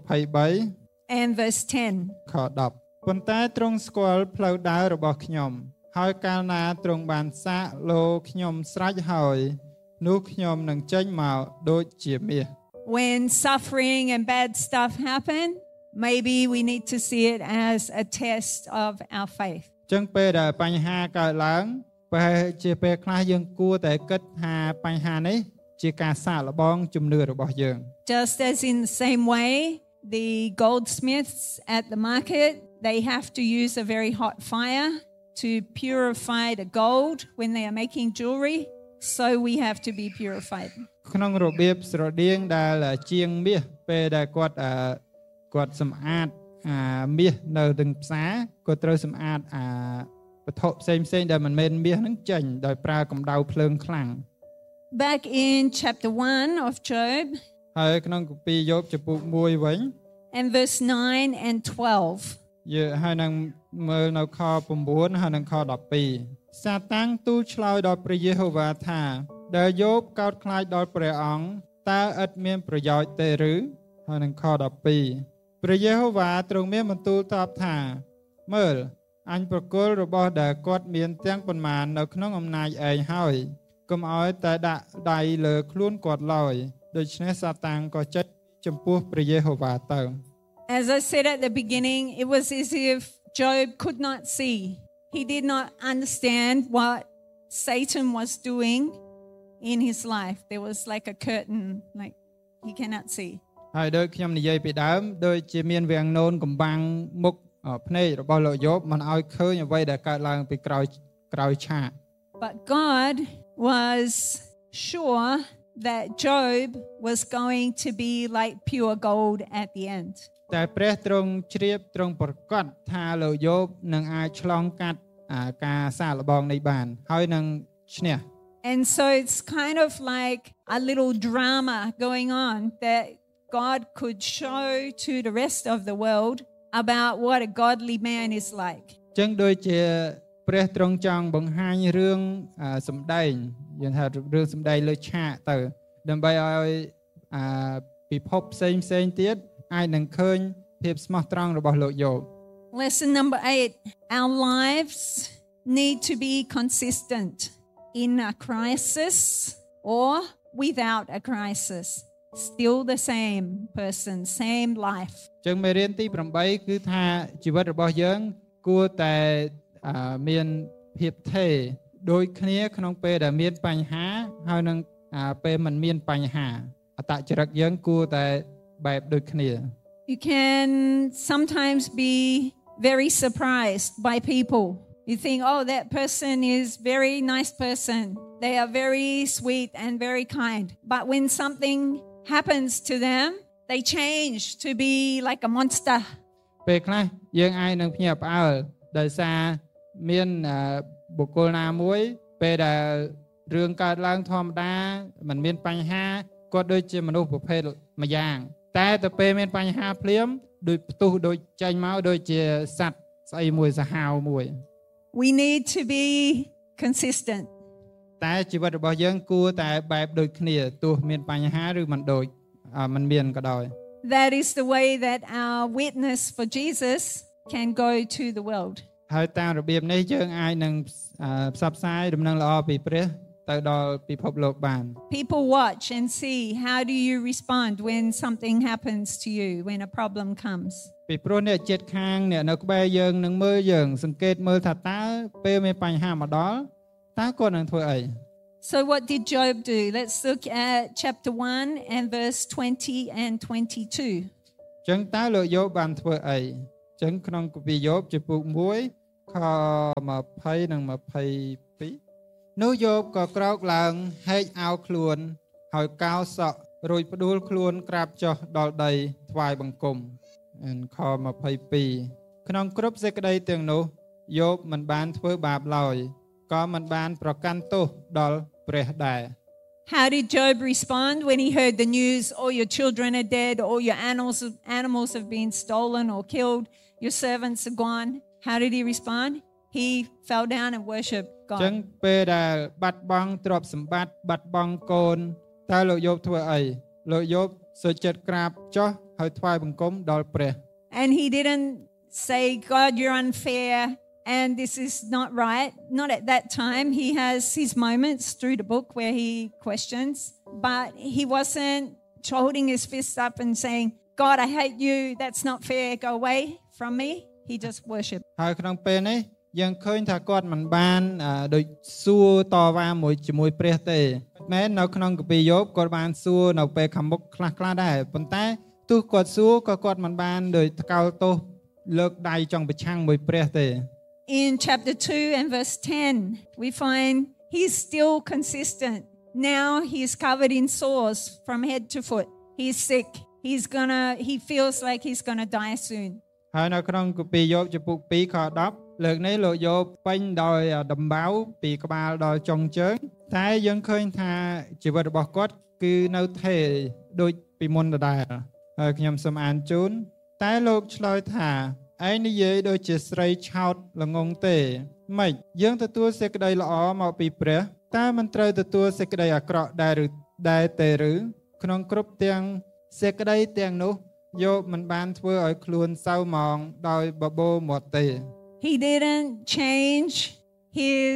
23 and verse ten. ខ10ប៉ុន្តែទ្រង់ស្គាល់ផ្លូវដើររបស់ខ្ញុំហើយកាលណាទ្រង់បានសាកលោខ្ញុំស្រេចហើយនោះខ្ញុំនឹងចេញមកដូចជាមាស When suffering and bad stuff happen, maybe we need to see it as a test of our faith. ចឹងពេលដែលបញ្ហាកើតឡើងប្រហែលជាពេលខ្លះយើងគួរតែគិតថាបញ្ហានេះជាការសាកល្បងជំនឿរបស់យើង Just as in the same way, the goldsmiths at the market, they have to use a very hot fire to purify the gold when they are making jewelry, so we have to be purified. ក្នុងរបៀបស្រដៀងដែលជាងមាសពេលដែលគាត់គាត់សម្អាតអាមាសនៅក្នុងផ្សារគាត់ត្រូវសម្អាតអាវត្ថុផ្សេងផ្សេងដែលមិនមែនមាសហ្នឹងចេញដោយប្រើកម្ដៅភ្លើងខ្លាំង Back in chapter one of Job ហើយក្នុងគម្ពីរយោបចំពុក1វិញ and verse nine and twelve យើហើយនឹងមើលនៅខ9ហើយនឹងខ12សាតាំងទូលឆ្លើយដល់ព្រះយេហូវ៉ាថាដែលយោបកោតខ្លាចដល់ព្រះអង្គតើឥតមានប្រយោជន៍ទេឬហើយនឹងខ12ព្រះយេហូវ៉ាទ្រង់មានបន្ទូលតបថាមើលអញប្រគល់របស់ដែលគាត់មានទាំងប៉ុន្មាននៅក្នុងអំណាចឯងហើយកុំឲ្យតែដាក់ដៃលើខ្លួនគាត់ឡើយដូច្នេះសាតាំងក៏ចេញចំពោះព្រះយេហូវ៉ាទៅ As I said at the beginning, it was as if Job could not see. He did not understand what Satan was doing in his life. There was like a curtain, like he cannot see. ហើយដូចខ្ញុំនិយាយពីដើមដូចជាមានវាំងនូនកំបាំងមុខភ្នែករបស់លោកយោបមិនឲ្យឃើញអ្វីដែលកើតឡើងពីក្រោយក្រោយឆាក But God was sure that Job was going to be like pure gold at the end. តែព្រះទ្រង់ជ្រាបទ្រង់ប្រកាសថាលោកយោបនឹងអាចឆ្លងកាត់ការសាកល្បងនេះបានហើយនឹងឈ្នះ And so it's kind of like a little drama going on that God could show to the rest of the world about what a godly man is like. ចឹងដូចជាព្រះទ្រង់ចង់បង្ហាញរឿងសម្ដែងយើងថារឿងសម្ដែងលើឆាកទៅដើម្បីឲ្យពិភពផ្សេងផ្សេងទៀតអាចនឹងឃើញភាពស្មោះត្រង់របស់លោកយោប Lesson number eight. Our lives need to be consistent in a crisis or without a crisis. Still the same person, same life. ចឹងមេរៀនទី8គឺថាជីវិតរបស់យើងគួរតែមានភាពថេរដូចគ្នាក្នុងពេលដែលមានបញ្ហាហើយនឹងពេលមិនមានបញ្ហាអត្តចរិតយើងគួរតែបែបដូចគ្នា You can sometimes be very surprised by people. You think, oh, that person is very nice person. They are very sweet and very kind. But when something happens to them, they change to be like a monster. ពេលខ្លះយើងអាចនឹងភ្ញាក់ផ្អើលដោយសារមានបុគ្គលណាមួយពេលដែលរឿងកើតឡើងធម្មតាមិនមានបញ្ហាគាត់ដូចជាមនុស្សប្រភេទមួយយ៉ាងតែទៅពេលមានបញ្ហាភ្លាមដូចផ្ទុះដូចចេញមកដូចជាសត្វស្អីមួយសាហាវមួយ We need to be consistent. តែជីវិតរបស់យើងគួរតែបែបដូចគ្នាទោះមានបញ្ហាឬមិនដូចមិនមានក៏ដោយ That is the way that our witness for Jesus can go to the world. ហើយតាមរបៀបនេះយើងអាចនឹងផ្សព្វផ្សាយដំណឹងល្អពីព្រះទៅដល់ពិភពលោកបាន People watch and see how do you respond when something happens to you, when a problem comes. ពីព្រោះអ្នកជិតខាងអ្នកនៅក្បែរយើងនឹងមើលយើងសង្កេតមើលថាតើពេលមានបញ្ហាមកដល់តើគាត់នឹងធ្វើអី So what did Job do? Let's look at chapter one and verse twenty and twenty-two. ចឹងតើលោកយោបបានធ្វើអីចឹងក្នុងគម្ពីរយោបចំពុកមួយខtwentyនិងtwenty-twoនោះយោបក៏ក្រោកឡើងហែកអាវខ្លួនហើយកោរសក់រួចផ្ដួលខ្លួនក្រាបចុះដល់ដីថ្វាយបង្គំខtwenty-twoក្នុងគ្រប់សេចក្តីទាំងនោះយោបមិនបានធ្វើបាបឡើយក៏មិនបានប្រកាន់ទោសដល់ព្រះដែរ How did Job respond when he heard the news, all your children are dead, all your animals animals have been stolen or killed, your servants are gone? How did he respond? He fell down and worshiped ចឹង God. ពេលដែលបាត់បង់ទ្រព្យសម្បត្តិបាត់បង់កូនតើលោកយោបធ្វើអីលោកយោបសុខចិត្តក្រាបចុះហើយថ្វាយបង្គំដល់ព្រះ And he didn't say, God, you're unfair and this is not right. Not at that time. He has his moments through the book where he questions, but he wasn't holding his fists up and saying, God, I hate you. That's not fair. Go away from me. He just worshiped. ហើយក្នុងពេលនេះយើងឃើញថាគាត់មិនបានដូចសួរតវ៉ាមួយជាមួយព្រះទេមែននៅក្នុងគម្ពីរយោបគាត់បានសួរនៅពេលខាងមុខខ្លះៗដែរប៉ុន្តែទោះគាត់សួរក៏គាត់មិនបានដូចថ្កោលទោសលើកដៃចង់ប្រឆាំងមួយព្រះទេ In chapter two and verse ten, we find he's still consistent. Now he's covered in sores from head to foot. He's sick. He's gonna, he feels like he's gonna die soon. ហើយនៅក្នុងគម្ពីរយោបចំពុកtwoខtenលើកនេះលោកយោបពេញដោយដំបៅពីក្បាលដល់ចុងជើងតែយើងឃើញថាជីវិតរបស់គាត់គឺនៅថេរដូចពីមុនដដែលហើយខ្ញុំសូមអានជូនតែលោកឆ្លើយថាឯងនិយាយដូចជាស្រីឆោតល្ងងទេម៉េចយើងទទួលសេចក្តីល្អមកពីព្រះតើមិនត្រូវទទួលសេចក្តីអាក្រក់ដែរឬដែរទេឬក្នុងគ្រប់ទាំងសេចក្តីទាំងនោះយោបមិនបានធ្វើឲ្យខ្លួនសៅហ្មងដោយបបោមាត់ទេ He didn't change his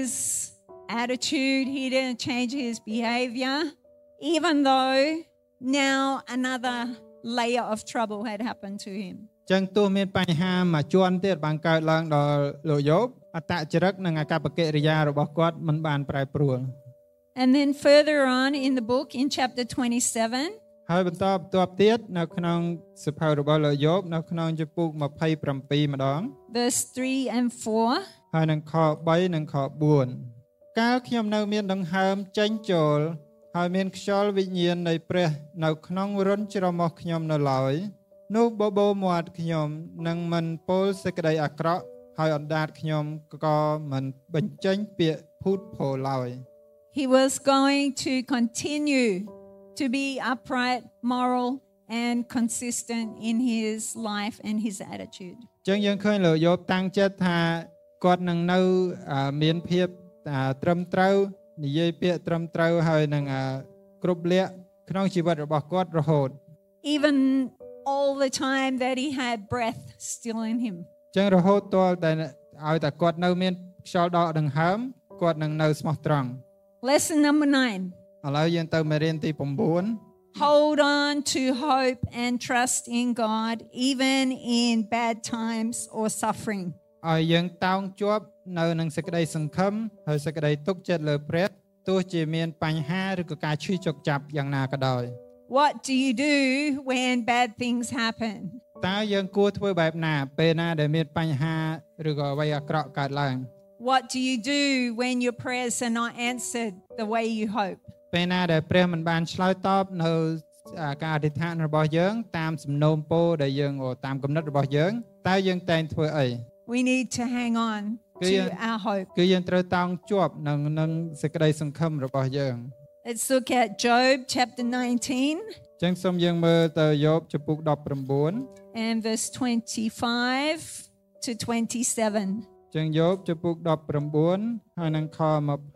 attitude. He didn't change his behavior, even though now another layer of trouble had happened to him. ចឹងទោះមានបញ្ហាមួយជាន់ទៀតបានកើតឡើងដល់លោកយោបអត្តចរិតនិងអាកប្បកិរិយារបស់គាត់មិនបានប្រែប្រួល And then further on in the book in chapter twenty-seven, ហើយបន្តបន្ទាប់ទៀតនៅក្នុងសភៅរបស់លោកយោបនៅក្នុងចំពុកtwenty-sevenម្ដង verse three and four. ហើយនឹងខthreeនិងខfour កាលខ្ញុំនៅមានដង្ហើមចេញចូលហើយមានខ្យល់វិញ្ញាណនៃព្រះនៅក្នុងរន្ធច្រមុះខ្ញុំនៅឡើយនោះបបោមាត់ខ្ញុំនឹងមិនពោលសេចក្តីអាក្រក់ហើយអណ្ដាតខ្ញុំក៏មិនបញ្ចេញពាក្យភូតភរឡើយ He was going to continue to be upright, moral, and consistent in his life and his attitude. ចឹងយើងឃើញលោកយោបតាំងចិត្តថាគាត់នឹងនៅមានភាពត្រឹមត្រូវនិយាយពាក្យត្រឹមត្រូវហើយនឹងគ្រប់លក្ខក្នុងជីវិតរបស់គាត់រហូត Even all the time that he had breath still in him. ចឹងរហូតទាល់តែឲ្យតែគាត់នៅមានខ្យល់ដកដង្ហើមគាត់នឹងនៅស្មោះត្រង់ Lesson number nine. ឥឡូវយើងទៅមេរៀនទីnine Hold on to hope and trust in God even in bad times or suffering. ឲ្យយើងតោងជាប់នៅនឹងសេចក្តីសង្ឃឹមហើយសេចក្តីទុកចិត្តលើព្រះទោះជាមានបញ្ហាឬក៏ការឈឺចុកចាប់យ៉ាងណាក៏ដោយ What do you do when bad things happen? តើយើងគួរធ្វើបែបណាពេលណាដែលមានបញ្ហាឬក៏អ្វីអាក្រក់កើតឡើង What do you do when your prayers are not answered the way you hope? ពេលណាដែលព្រះមិនបានឆ្លើយតបនៅការអធិដ្ឋានរបស់យើងតាមសំណូមពរដែលយើងតាមគំនិតរបស់យើងតើយើងតែងធ្វើអី We need to hang on to our hope. គឺយើងត្រូវតោងជាប់នឹងនឹងសេចក្តីសង្ឃឹមរបស់យើង Let's look at Job chapter nineteen ចឹងសូមយើងមើលទៅយោបចំពុកnineteen and verse twenty-five to twenty-seven. ចឹងយោបចំពុកnineteenហើយនឹងខ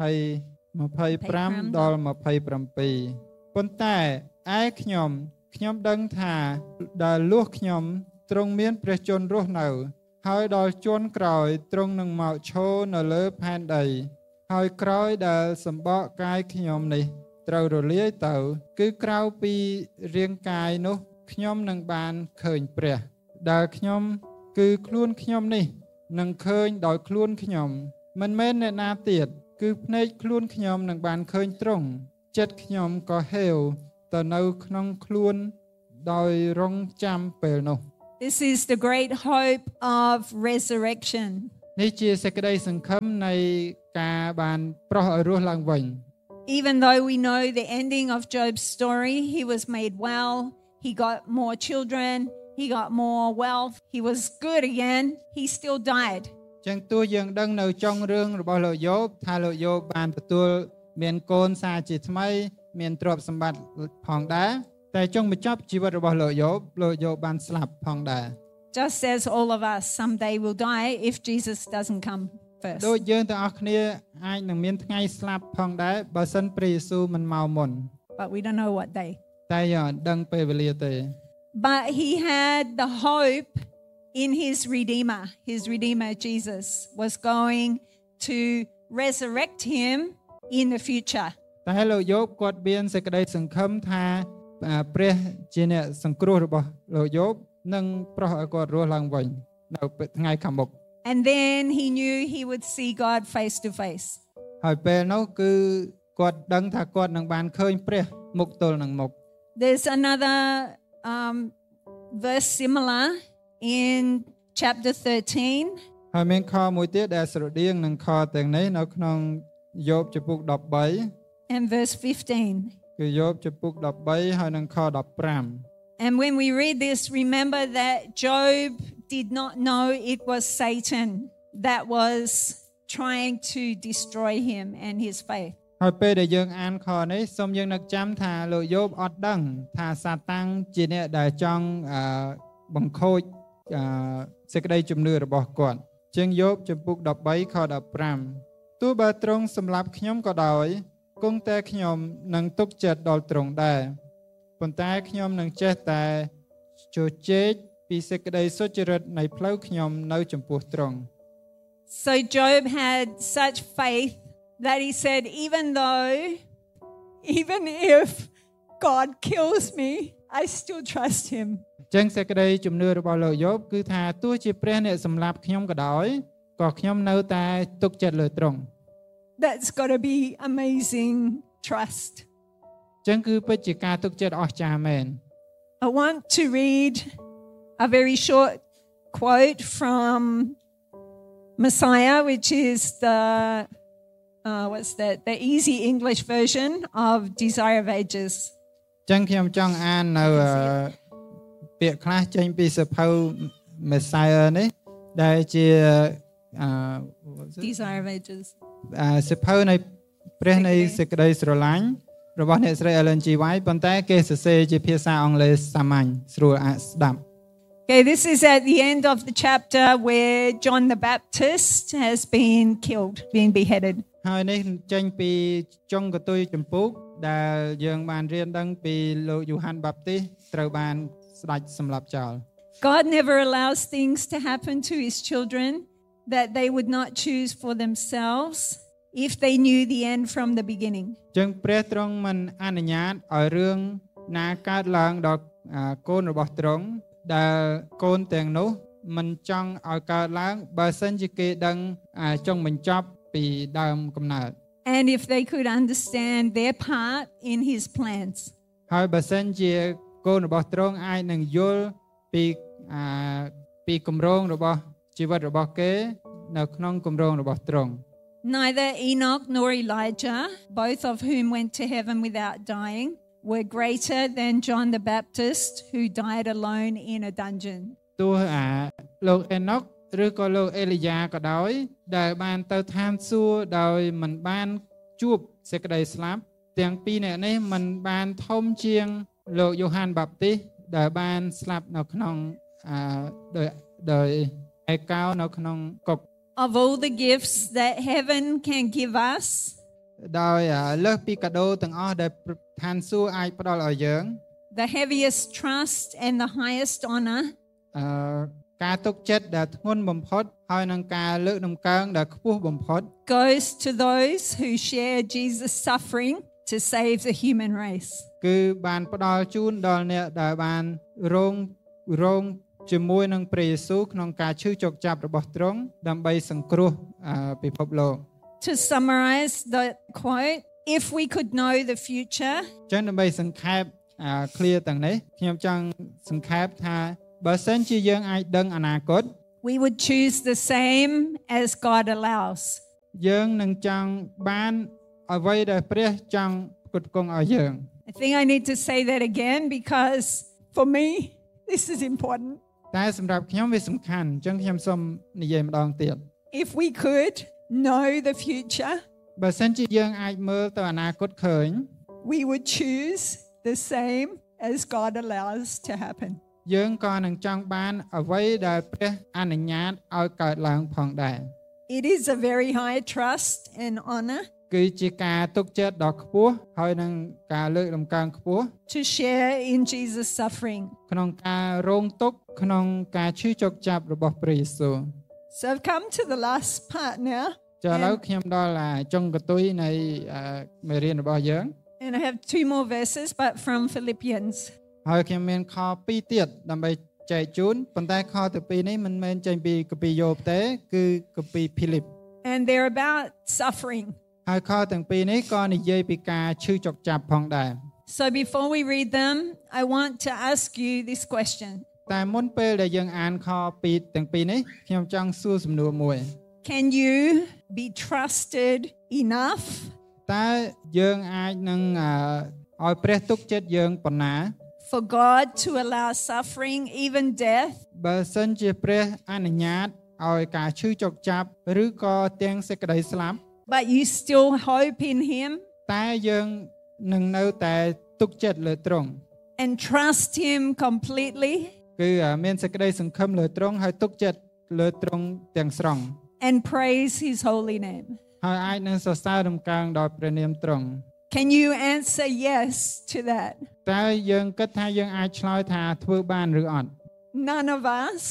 twenty-fiveដល់twenty-sevenប៉ុន្តែឯខ្ញុំខ្ញុំដឹងថាដែលលួសខ្ញុំទ្រង់មានព្រះជន្មរស់នៅហើយដល់ជន់ក្រោយទ្រង់នឹងមកឈរនៅលើផែនដីហើយក្រោយដែលសម្បកកាយខ្ញុំនេះត្រូវរលាយទៅគឺក្រៅពីរាងកាយនោះខ្ញុំនឹងបានឃើញព្រះដែលខ្ញុំគឺខ្លួនខ្ញុំនេះនឹងឃើញដោយខ្លួនខ្ញុំមិនមែនអ្នកណាទៀតគឺភ្នែកខ្លួនខ្ញុំនឹងបានឃើញទ្រង់ចិត្តខ្ញុំក៏ហេវទៅនៅក្នុងខ្លួនដោយរងចាំពេលនោះ This is the great hope of resurrection. នេះជាសេចក្តីសង្ឃឹមនៃការបានប្រោះឲ្យរស់ឡើងវិញ Even though we know the ending of Job's story, he was made well, he got more children, he got more wealth, he was good again, he still died. ចឹងទោះយើងដឹងនៅចុងរឿងរបស់លោកយ៉ូបថាលោកយ៉ូបបានទទួលមានកូនសារជាថ្មីមានទ្រព្យសម្បត្តិផងដែរតែចុងបញ្ចប់ជីវិតរបស់លោកយ៉ូបលោកយ៉ូបបានស្លាប់ផងដែរ Just as all of us someday will die if Jesus doesn't come first. ដូចយើងទាំងអស់គ្នាអាចនឹងមានថ្ងៃស្លាប់ផងដែរបើសិនព្រះយេស៊ូវមិនមកមុន But we don't know what day. តែយើងអត់ដឹងពេលវេលាទេ But he had the hope in his Redeemer. His Redeemer, Jesus, was going to resurrect him in the future. តែលោកយ៉ូបគាត់មានសេចក្តីសង្ឃឹមថាព្រះជាអ្នកសង្គ្រោះរបស់លោកយ៉ូបនឹងប្រោះឲ្យគាត់រស់ឡើងវិញនៅថ្ងៃខាងមុខ And then he knew he would see God face to face. ហើយពេលនោះគឺគាត់ដឹងថាគាត់នឹងបានឃើញព្រះមុខទល់នឹងមុខ There's another um, verse similar in chapter thirteen. ហើយមានខមួយទៀតដែលស្រដៀងនឹងខទាំងនេះនៅក្នុងយ៉ូបចំពុកដប់បី And verse fifteen. គឺយ៉ូបចំពុកដប់បីហើយនឹងខដប់ប្រាំ And when we read this, remember that Job did not know it was Satan that was trying to destroy him and his faith. ហើយពេលដែលយើងអានខនេះសូមយើងនឹកចាំថាលោកយ៉ូបអត់ដឹងថាសាតាំងជាអ្នកដែលចង់បង្ខូចសេចក្តីជំនឿរបស់គាត់ជាងយ៉ូបចំពុកដប់បីខដប់ប្រាំទោះបើទ្រង់សម្លាប់ខ្ញុំក៏ដោយគង់តែខ្ញុំនឹងទុកចិត្តដល់ទ្រង់ដែរប៉ុន្តែខ្ញុំនឹងចេះតែជជែកពីសេចក្តីសុចរិតនៃផ្លូវខ្ញុំនៅចំពោះទ្រង់ So Job had such faith that he said, even though, even if God kills me, I still trust him. ចឹងសេចក្តីជំនឿរបស់លោកយ៉ូបគឺថាទោះជាព្រះអ្នកសម្លាប់ខ្ញុំក៏ដោយក៏ខ្ញុំនៅតែទុកចិត្តលើទ្រង់ That's got to be amazing trust. ចឹងគឺពិតជាការទុកចិត្តអស្ចារ្យមែន I want to read a very short quote from Messiah, which is the uh, what's that? The easy English version of Desire of Ages. ចឹងខ្ញុំចង់អាននៅពាក្យខ្លះចេញពីសភៅ Messiah នេះដែលជា Desire of Ages សភៅនៃព្រះនៃសេចក្តីស្រឡាញ់របស់អ្នកស្រី Ellen G. White ប៉ុន្តែគេសរសេរជាភាសាអង់គ្លេសសាមញ្ញស្រួលអាចស្ដាប់ Okay, this is at the end of the chapter where John the Baptist has been killed, been beheaded. ហើយនេះចេញពីចុងកន្ទុយចម្ពោះដែលយើងបានរៀនដឹងពីលោកយូហានបាប់ទីសត្រូវបានស្ដេចសម្លាប់ចោល God never allows things to happen to his children that they would not choose for themselves if they knew the end from the beginning. ចឹងព្រះទ្រង់មិនអនុញ្ញាតឲ្យរឿងណាកើតឡើងដល់កូនរបស់ទ្រង់ដែលកូនទាំងនោះមិនចង់ឲ្យកើតឡើងបើសិនជាគេដឹងចុងបញ្ចប់ពីដើមកំណើត And if they could understand their part in his plans. ហើយបើសិនជាកូនរបស់ទ្រង់អាចនឹងយល់ពីពីគម្រោងរបស់ជីវិតរបស់គេនៅក្នុងគម្រោងរបស់ទ្រង់ Neither Enoch nor Elijah, both of whom went to heaven without dying, were greater than John the Baptist, who died alone in a dungeon. ទោះអាលោកអេណុកឬក៏លោកអេលីយ៉ាក៏ដោយដែលបានទៅឋានសួគ៌ដោយមិនបានជួបសេចក្តីស្លាប់ទាំងពីរនាក់នេះមិនបានធំជាងលោកយូហានបាប់ទីសដែលបានស្លាប់នៅក្នុងអឺដោយដោយឯកោនៅក្នុងគុក Of all the gifts that heaven can give us, ដោយលើសពីកាដូទាំងអស់ដែលឋានសួគ៌អាចផ្ដល់ឲ្យយើង the heaviest trust and the highest honor, អឺការទុកចិត្តដែលធ្ងន់បំផុតហើយនឹងការលើកដំកើងដែលខ្ពស់បំផុត goes to those who share Jesus' suffering to save the human race. គឺបានផ្ដល់ជូនដល់អ្នកដែលបានរងរងជាមួយនឹងព្រះយេស៊ូវក្នុងការឈឺចុកចាប់របស់ទ្រង់ដើម្បីសង្គ្រោះពិភពលោក To summarize the quote, if we could know the future, ចឹងដើម្បីសង្ខេប clear ទាំងនេះខ្ញុំចង់សង្ខេបថាបើសិនជាយើងអាចដឹងអនាគត we would choose the same as God allows. យើងនឹងចង់បានអ្វីដែលព្រះចង់ផ្គត់ផ្គង់ឲ្យយើង I think I need to say that again because for me this is important. តែសម្រាប់ខ្ញុំវាសំខាន់អញ្ចឹងខ្ញុំសូមនិយាយម្ដងទៀត If we could know the future, បើសិនជាយើងអាចមើលទៅអនាគតឃើញ we would choose the same as God allows to happen. យើងក៏នឹងចង់បានអ្វីដែលព្រះអនុញ្ញាតឲ្យកើតឡើងផងដែរ It is a very high trust and honor គឺជាការទុកចិត្តដ៏ខ្ពស់ហើយនឹងការលើកដំកើងខ្ពស់ to share in Jesus' suffering. ក្នុងការរងទុក្ខក្នុងការឈឺចុកចាប់របស់ព្រះយេស៊ូវ So I've come to the last part now. ចាឥឡូវខ្ញុំដល់ចុងកន្ទុយនៃមេរៀនរបស់យើង And I have two more verses but from Philippians. ហើយខ្ញុំមានខពីរទៀតដើម្បីចែកជូនប៉ុន្តែខទីពីរនេះមិនមែនចេញពីកាពីយ៉ូបទេគឺកាពីភីលីប And they're about suffering. ហើយខទាំងពីរនេះក៏និយាយពីការឈឺចុកចាប់ផងដែរ So before we read them, I want to ask you this question. តែមុនពេលដែលយើងអានខពីរទាំងពីរនេះខ្ញុំចង់សួរសំណួរមួយ Can you be trusted enough តើយើងអាចនឹងឲ្យព្រះទុកចិត្តយើងប៉ុណ្ណា for God to allow suffering, even death, បើសិនជាព្រះអនុញ្ញាតឲ្យការឈឺចុកចាប់ឬក៏ទាំងសេចក្តីស្លាប់ but you still hope in Him តែយើងនឹងនៅតែទុកចិត្តលើទ្រង់ and trust Him completely គឺមានសេចក្តីសង្ឃឹមលើទ្រង់ហើយទុកចិត្តលើទ្រង់ទាំងស្រុង and praise His holy name? ហើយអាចនឹងសរសើរដំកើងដល់ព្រះនាមទ្រង់ Can you answer yes to that? តើយើងគិតថាយើងអាចឆ្លើយថាធ្វើបានឬអត់ None of us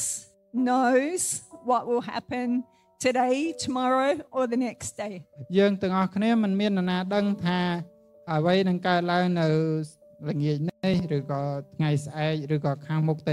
knows what will happen today, tomorrow or the next day. យើងទាំងអស់គ្នាមិនមាននរណាដឹងថាអ្វីនឹងកើតឡើងនៅល្ងាចនេះឬក៏ថ្ងៃស្អែកឬក៏ខាងមុខទេ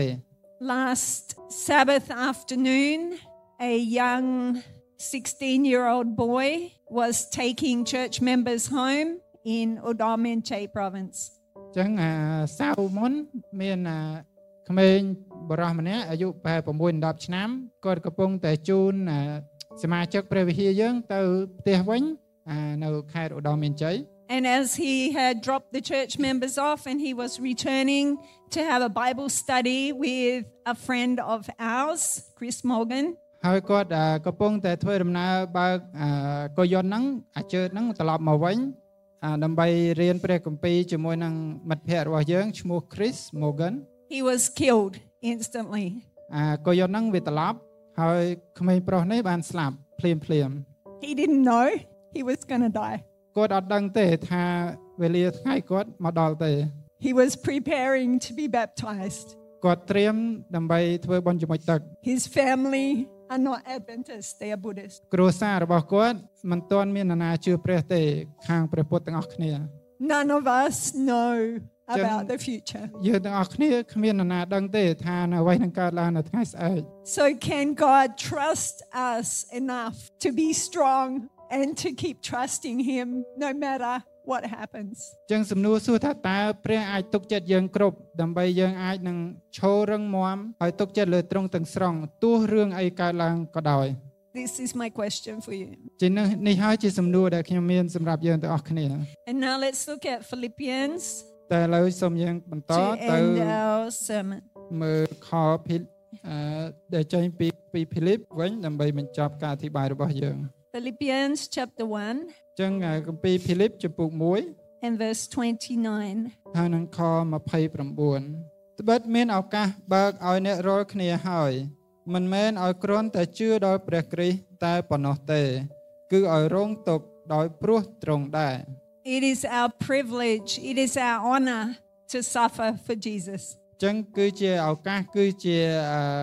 Last Sabbath afternoon, a young sixteen-year-old boy was taking church members home in Odaminche province. ចឹងអាសៅរ៍មុនមានក្មេងបរិសម្នាក់អាយុប្រហែល៩ដល់ដប់ឆ្នាំគាត់កំពុងតែជូនសមាជិកព្រះវិហារយើងទៅផ្ទះវិញនៅខេត្តឧត្តរមានជ័យ And as he had dropped the church members off and he was returning to have a Bible study with a friend of ours, Chris Morgan. ហើយគាត់កំពុងតែធ្វើដំណើរបើកកុយន្តហ្នឹងអាជើតហ្នឹងត្រឡប់មកវិញដើម្បីរៀនព្រះគម្ពីរជាមួយនឹងមិត្តភ័ក្តិរបស់យើងឈ្មោះ Chris Morgan. He was killed instantly. អាកុយន្តហ្នឹងវាត្រឡប់ហើយក្មេងប្រុសនេះបានស្លាប់ភ្លាមភ្លាម He didn't know he was going to die. គាត់អត់ដឹងទេថាវេលាថ្ងៃគាត់មកដល់ទេ He was preparing to be baptized. គាត់ត្រៀមដើម្បីធ្វើបុណ្យជាមួយទឹក His family are not Adventists, they are Buddhists. គ្រួសាររបស់គាត់មិនទាន់មាននរណាជឿព្រះទេខាងព្រះពុទ្ធទាំងអស់គ្នា None of us know about the future. យើងទាំងអស់គ្នាគ្មាននរណាដឹងទេថាអ្វីនឹងកើតឡើងនៅថ្ងៃស្អែក So can God trust us enough to be strong and to keep trusting Him no matter what happens? ចឹងសំណួរសួរថាតើព្រះអាចទុកចិត្តយើងគ្រប់ដើម្បីយើងអាចនឹងឈររឹងមាំហើយទុកចិត្តលើទ្រង់ទាំងស្រុងទោះរឿងអីកើតឡើងក៏ដោយ This is my question for you. ជានេះហើយជាសំណួរដែលខ្ញុំមានសម្រាប់យើងទាំងអស់គ្នា And now let's look at Philippians តែឥឡូវសូមយើងបន្ត to ទៅ end our sermon. មើលខភីលអឺដែលចេញពីពីភីលីបវិញដើម្បីបញ្ចប់ការអធិប្បាយរបស់យើង Philippians chapter one ចឹងគម្ពីរភីលីបចំពុកមួយ and verse twenty-nine. ហើយនឹងខยี่สิบเก้าត្បិតមានឱកាសបើកឲ្យអ្នករាល់គ្នាហើយមិនមែនឲ្យគ្រាន់តែជឿដល់ព្រះគ្រីស្ទតែប៉ុណ្ណោះទេគឺឲ្យរងទុក្ខដោយព្រោះទ្រង់ដែរ It is our privilege, it is our honor to suffer for Jesus. ចឹងគឺជាឱកាសគឺជា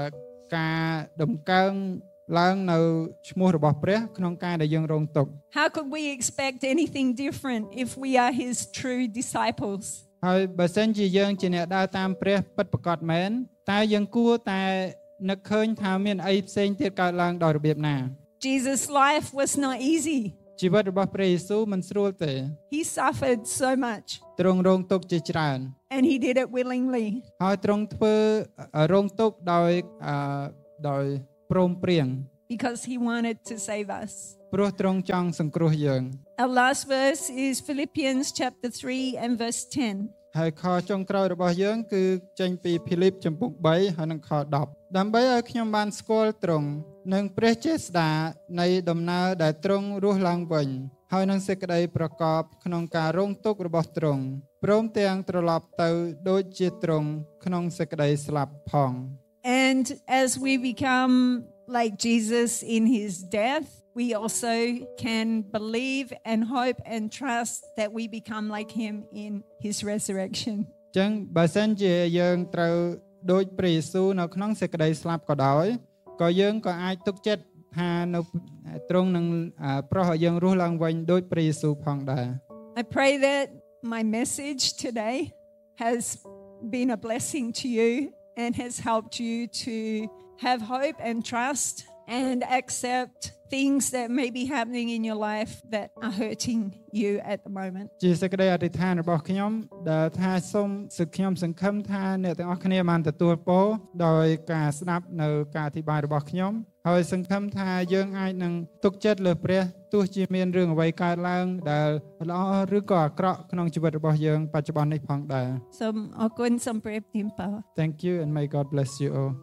ការដំកើងឡើងនៅឈ្មោះរបស់ព្រះក្នុងការដែលយើងរងទុក្ខ How could we expect anything different if we are his true disciples? ហើយបើសិនជាយើងជាអ្នកដើរតាមព្រះពិតប្រាកដមែនតើយើងគួរតែនឹកឃើញថាមានអីផ្សេងទៀតកើតឡើងដោយរបៀបណា Jesus' life was not easy. ជីវិតរបស់ព្រះយេស៊ូវមិនស្រួលទេ He suffered so much, ទ្រង់រងទុក្ខជាច្រើន and he did it willingly. ហើយទ្រង់ធ្វើរងទុក្ខដោយអឺដោយព្រមព្រៀង Because he wanted to save us. ព្រោះទ្រង់ចង់សង្គ្រោះយើង Our last verse is Philippians chapter three and verse ten. ហើយខចុងក្រោយរបស់យើងគឺចេញពីភីលីបចំពុកបីហើយនឹងខដប់ដើម្បីឲ្យខ្ញុំបានស្គាល់ទ្រង់និងព្រះចេស្តានៃដំណើរដែលទ្រង់រស់ឡើងវិញហើយនឹងសេចក្តីប្រកបក្នុងការរងទុក្ខរបស់ទ្រង់ព្រមទាំងត្រឡប់ទៅដូចជាទ្រង់ក្នុងសេចក្តីស្លាប់ផង And as we become like Jesus in his death, we also can believe and hope and trust that we become like him in his resurrection. ចឹងបើសិនជាយើងត្រូវដូចព្រះយេស៊ូវនៅក្នុងសេចក្តីស្លាប់ក៏ដោយក៏យើងក៏អាចទុកចិត្តថានៅទ្រង់នឹងប្រោះឲ្យយើងរស់ឡើងវិញដូចព្រះយេស៊ូវផងដែរ I pray that my message today has been a blessing to you and has helped you to have hope and trust and accept things that may be happening in your life that are hurting you at the moment. ជាសេចក្តីអធិដ្ឋានរបស់ខ្ញុំដែលថាសូមសឹកខ្ញុំសង្ឃឹមថាអ្នកទាំងអស់គ្នាបានទទួលពរដោយការស្ដាប់នៅការអធិប្បាយរបស់ខ្ញុំហើយសង្ឃឹមថាយើងអាចនឹងទុកចិត្តលើព្រះទោះជាមានរឿងអ្វីកើតឡើងដែលល្អឬក៏អាក្រក់ក្នុងជីវិតរបស់យើងបច្ចុប្បន្ននេះផងដែរសូមអរគុណសូមព្រះទានពរ Thank you and may God bless you all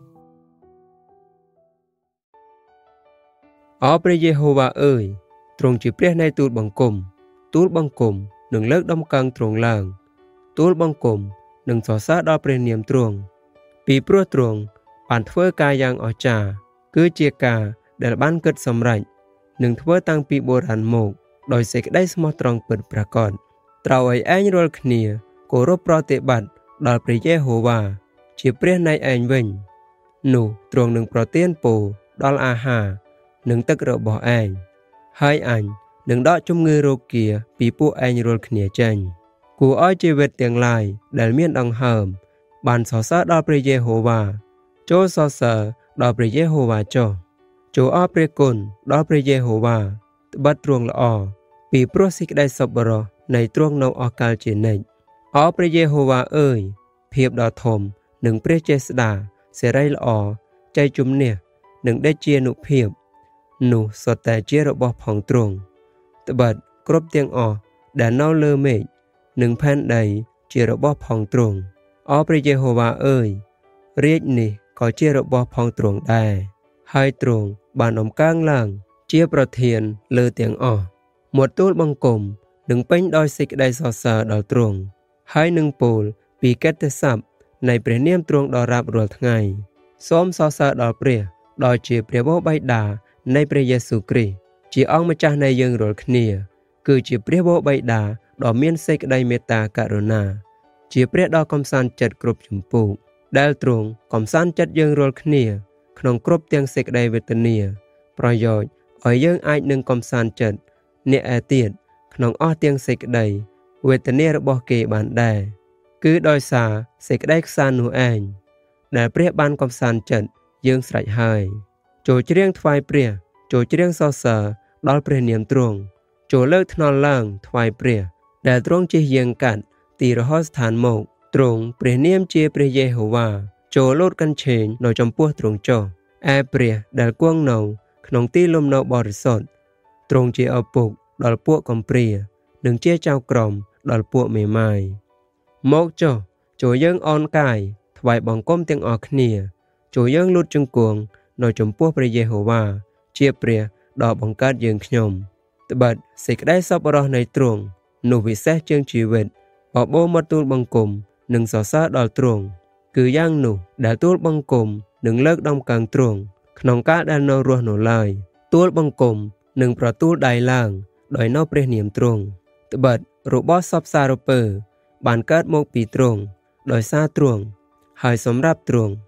អោព្រះយេហូវ៉ាអើយទ្រង់ជាព្រះនៃទូលបង្គំទូលបង្គំនឹងលើកដំកើងទ្រង់ឡើងទូលបង្គំនឹងសរសើរដល់ព្រះនាមទ្រង់ពីព្រោះទ្រង់បានធ្វើការយ៉ាងអស្ចារ្យគឺជាការដែលបានគិតសម្រេចនឹងធ្វើតាំងពីបុរាណមកដោយសេចក្តីស្មោះត្រង់ពិតប្រាកដត្រូវឲ្យឯងរាល់គ្នាគោរពប្រតិបត្តិដល់ព្រះយេហូវ៉ាជាព្រះនៃឯងវិញនោះទ្រង់នឹងប្រទានពរដល់អាហារនិងទឹករបស់ឯងហើយអញនឹងដកជំងឺរោគាពីពួកឯងរាល់គ្នាចេញគួរឲ្យជីវិតទាំងឡាយដែលមានដង្ហើមបានសរសើរដល់ព្រះយេហូវ៉ាចូលសរសើរដល់ព្រះយេហូវ៉ាចុះចូលអរព្រះគុណដល់ព្រះយេហូវ៉ាត្បិតទ្រង់ល្អពីព្រោះសេចក្តីសប្បុរសនៃទ្រង់នៅអស់កលជានិច្ចអរព្រះយេហូវ៉ាអើយភាពដ៏ធំនិងព្រះចេស្តាសេរីល្អចៃជំនះនិងដេចជានុភាពនោះសុទ្ធតែជារបស់ផងទ្រង់ត្បិតគ្រប់ទាំងអស់ដែលនៅលើមេឃនិងផែនដីជារបស់ផងទ្រង់អរព្រះយេហូវ៉ាអើយរាជនេះក៏ជារបស់ផងទ្រង់ដែរហើយទ្រង់បានអំកើងឡើងជាប្រធានលើទាំងអស់មាត់ទូលបង្គំនឹងពេញដោយសេចក្តីសរសើរដល់ទ្រង់ហើយនឹងពោលពីកិត្តិស័ព្ទនៃព្រះនាមទ្រង់ដល់រាប់រាល់ថ្ងៃសូមសរសើរដល់ព្រះដោយជាព្រះបិតានៃព្រះយេស៊ូវគ្រីស្ទជាអង្គម្ចាស់នៃយើងរាល់គ្នាគឺជាព្រះបិតាដ៏មានសេចក្តីមេត្តាករុណាជាព្រះដ៏កំសាន្តចិត្តគ្រប់ចម្ពោះដែលទ្រង់កំសាន្តចិត្តយើងរាល់គ្នាក្នុងគ្រប់ទាំងសេចក្តីវេទនាប្រយោជន៍ឲ្យយើងអាចនឹងកំសាន្តចិត្តអ្នកឯទៀតក្នុងអស់ទាំងសេចក្តីវេទនារបស់គេបានដែរគឺដោយសារសេចក្តីខ្សាន្តនោះឯងដែលព្រះបានកំសាន្តចិត្តយើងស្រេចហើយចូលច្រៀងថ្វាយព្រះចូលច្រៀងសរសើរដល់ព្រះនាមទ្រង់ចូលលើកថ្នល់ឡើងថ្វាយព្រះដែលទ្រង់ជិះយាងកាត់ទីរហោស្ថានមកទ្រង់ព្រះនាមជាព្រះយេហូវ៉ាចូលលោតកញ្ឆេងនៅចំពោះទ្រង់ចុះឯព្រះដែលគង់នៅក្នុងទីលំនៅបរិសុទ្ធទ្រង់ជាឪពុកដល់ពួកកំព្រានិងជាចៅក្រមដល់ពួកមេម៉ាយមកចុះចូលយើងអោនកាយថ្វាយបង្គំទាំងអស់គ្នាចូលយើងលូតជង្គង់នៅចំពោះព្រះយេហូវ៉ាជាព្រះដ៏បង្កើតយើងខ្ញុំត្បិតសេចក្តីសប្បុរសនៃទ្រង់នោះវិសេសជាងជីវិតបបោមកទូលបង្គំនិងសរសើរដល់ទ្រង់គឺយ៉ាងនោះដែលទូលបង្គំនឹងលើកដំកើងទ្រង់ក្នុងការដែលនៅរស់នៅឡើយទូលបង្គំនឹងប្រទូលដៃឡើងដោយនៅព្រះនាមទ្រង់ត្បិតរបស់សពសារពើបានកើតមកពីទ្រង់ដោយសារទ្រង់ហើយសម្រាប់ទ្រង់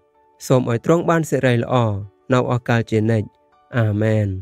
សូមឲ្យទ្រង់បានសិរីល្អនៅអកាលជានិច្ចអាមែន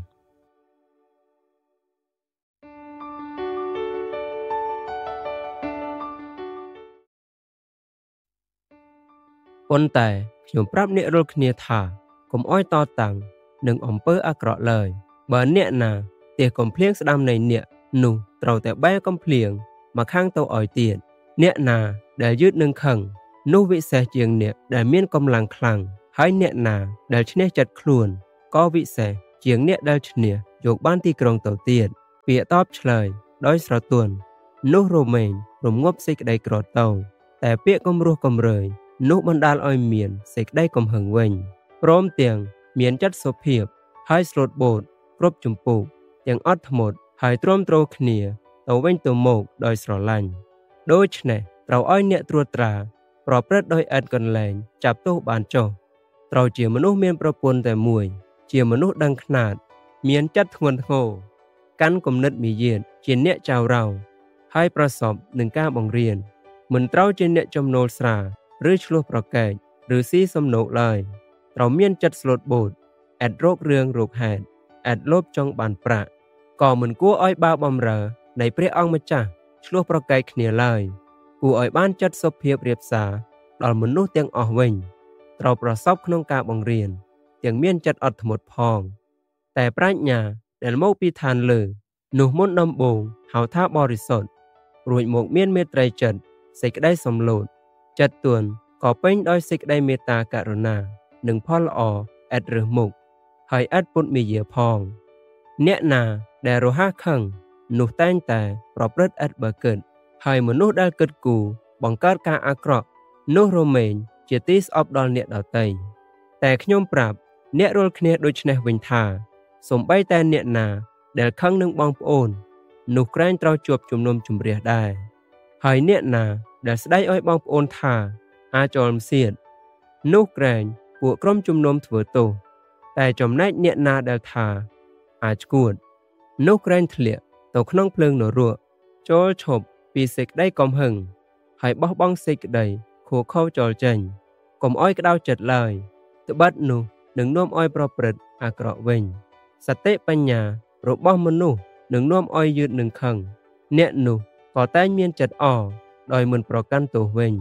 ប៉ុន្តែខ្ញុំប្រាប់អ្នករាល់គ្នាថាកុំអោយតតាំងនឹងអំពើអាក្រក់ឡើយបើអ្នកណាទះកំភ្លៀងស្ដាំនៃអ្នកនោះត្រូវតែបែរកំភ្លៀងមកខាងទៅឲ្យទៀតអ្នកណាដែលយឺតនឹងខឹងនោះវិសេសជាងអ្នកដែលមានកម្លាំងខ្លាំងហើយអ្នកណាដែលឈ្នះចិត្តខ្លួនក៏វិសេសជាងអ្នកដែលឈ្នះយកបានទីក្រុងទៅទៀតពាក្យតបឆ្លើយដោយស្រទន់នោះរមែងរងាប់សេចក្តីក្រទៅតែពាក្យគំរោះគំរើយនោះបណ្ដាលឲ្យមានសេចក្តីកំហឹងវិញព្រមទាំងមានចិត្តសុភាពហើយស្លូតបូតគ្រប់ជំពូកទាំងអត់ធ្មត់ហើយទ្រាំទ្រគ្នាទៅវិញទៅមកដោយស្រឡាញ់ដូច្នេះត្រូវឲ្យអ្នកត្រួតត្រាប្រព្រឹត្តដោយឥតកន្លែងចាប់ទោសបានចុះត្រូវជាមនុស្សមានប្រពន្ធតែមួយជាមនុស្សដឹងខ្នាតមានចិត្តធ្ងន់ធ្ងរកាន់គំនិតមាយាទជាអ្នកចៅរៅហើយប្រសពនឹងការបង្រៀនមិនត្រូវជាអ្នកចំណូលស្រាឬឆ្លោះប្រកែកឬស៊ីសំណូកឡើយត្រូវមានចិត្តស្លូតបូតឥតរោគរឿងរោគហេតុឥតលោភចង់បានប្រាក់ក៏មិនគួរឲ្យបាបបំរើនៃព្រះអង្គម្ចាស់ឆ្លោះប្រកែកគ្នាឡើយគួរឲ្យបានចិត្តសុភាពរៀបសារដល់មនុស្សទាំងអស់វិញត្រូវប្រសពក្នុងការបង្រៀនទាំងមានចិត្តអត់ធ្មត់ផងតែប្រាជ្ញាដែលមកពីឋានលើនោះមុនដំបូងហៅថាបរិសុទ្ធរួចមកមានមេត្រីចិត្តសេចក្តីសំឡូតចិត្តទន់ក៏ពេញដោយសេចក្តីមេត្តាករុណានិងផលល្អឥតរើសមុខហើយឥតពុតមាយាផងអ្នកណាដែលរហ័សខឹងនោះតែងតែប្រព្រឹត្តឥតបើគិតហើយមនុស្សដែលគិតគូរបង្កើតការអាក្រក់នោះរមែងជាទីស្អប់ដល់អ្នកដទៃតែខ្ញុំប្រាប់អ្នករាល់គ្នាដូចនេះវិញថាសូម្បីតែអ្នកណាដែលខឹងនឹងបងប្អូននោះក្រែងត្រូវជាប់ជំនុំជម្រះដែរហើយអ្នកណាដែលស្ដីឲ្យបងប្អូនថាអាចលមសៀតនោះក្រែងពួកក្រុមជំនុំធ្វើទោសតែចំណែកអ្នកណាដែលថាអាចគួតនោះក្រែងធ្លាក់ទៅក្នុងភ្លើងនរកចូលឈប់ពីសេចក្តីកំហឹងហើយបោះបង់សេចក្តីខួខោចូលចេញកុំអោយក្តៅចិត្តឡើយត្បិតនោះនឹងនាំឲ្យប្រព្រឹត្តអាក្រក់វិញសតិបញ្ញារបស់មនុស្សនឹងនាំឲ្យយឺតនឹងខឹងអ្នកនោះក៏តែងមានចិត្តអដោយមិនប្រកាន់ទោសវិញ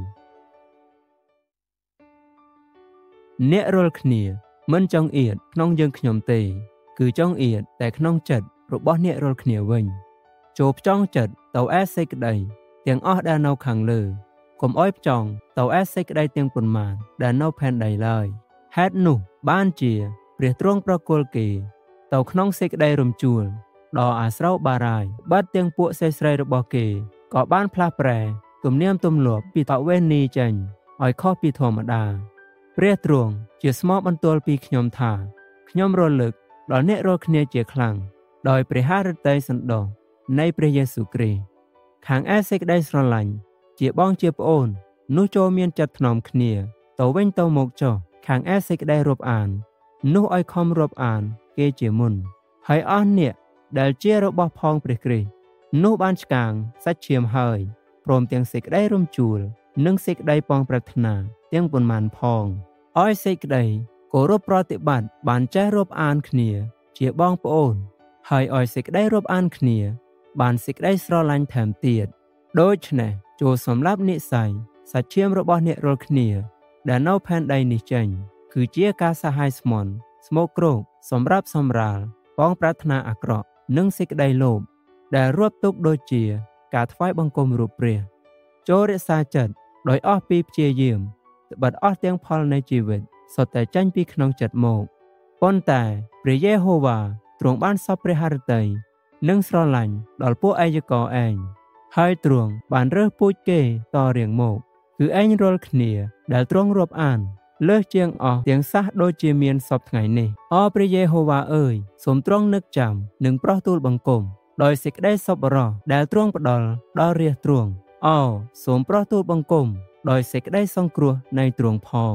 អ្នករាល់គ្នាមិនចង់អៀតក្នុងយើងខ្ញុំទេគឺចង់អៀតតែក្នុងចិត្តរបស់អ្នករាល់គ្នាវិញចូលផ្ចង់ចិត្តទៅឯសេចក្តីទាំងអស់ដែលនៅខាងលើកុំអោយផ្ចង់ទៅឯសេចក្តីទាំងប៉ុន្មានដែលនៅផែនដីឡើយហេតុនោះបានជាព្រះទ្រង់ប្រគល់គេទៅក្នុងសេចក្តីរំជួលដ៏អាស្រ័យបារាយបាត់ទាំងពួកសេស្រីរបស់គេក៏បានផ្លាស់ប្រែទំនៀមទម្លាប់ពីបវេណីចេញឲ្យខុសពីធម្មតាព្រះទ្រង់ជាស្មោះបន្ទាល់ពីខ្ញុំថាខ្ញុំរលឹកដល់អ្នករាល់គ្នាជាខ្លាំងដោយព្រះハរតីសន្តោសនៃព្រះយេស៊ូវគ្រីស្ទខាងឯសេចក្តីស្រឡាញ់ជាបងជាប្អូននោះចូលមានចិត្តថ្នមគ្នាទៅវិញទៅមកចុះខាងឯសេចក្តីរាប់អាននោះឲ្យខំរាប់អានគេជាមុនហើយអស់អ្នកដែលជារបស់ផងព្រះគ្រីស្ទនោះបានឆ្កាងសាច់ឈាមហើយព្រមទាំងសេចក្តីរំជួលនិងសេចក្តីប៉ងប្រាថ្នាទាំងប៉ុន្មានផងឲ្យសេចក្តីគោរពប្រតិបត្តិបានចេះរាប់អានគ្នាជាបងប្អូនហើយឲ្យសេចក្តីរាប់អានគ្នាបានសេចក្តីស្រឡាញ់ថែមទៀតដូច្នេះចូលសម្លាប់និស្ស័យសាច់ឈាមរបស់អ្នករាល់គ្នាដែលនៅផែនដីនេះចេញគឺជាការសហាយស្មន់ស្មោកគ្រោកសម្រាប់សម្រាលប៉ងប្រាថ្នាអាក្រក់និងសេចក្តីលោភដែលរាប់ទុកដូចជាការថ្វាយបង្គំរូបព្រះចូលរក្សាចិត្តដោយអស់ពីព្យាយាមត្បិតអស់ទាំងផលនៃជីវិតសុទ្ធតែចេញពីក្នុងចិត្តមកប៉ុន្តែព្រះយេហូវ៉ាទ្រង់បានសពព្រះハរតីនិងស្រឡាញ់ដល់ពួកអាយកឯងហើយទ្រង់បានរើសពូជគេតរៀងមកគឺឯងរាល់គ្នាដែលទ្រង់រាប់អានលើសជាងអស់ទាំងសះដូចជាមានសពថ្ងៃនេះអោព្រះយេហូវ៉ាអើយសូមទ្រង់នឹកចាំនិងប្រោះទូលបង្គំដោយសេចក្តីសប្បុរសដែលទ្រង់ផ្ដល់ដល់រាជទ្រង់អោសូមប្រោះទូលបង្គំដោយសេចក្តីសង្គ្រោះនៃទ្រង់ផង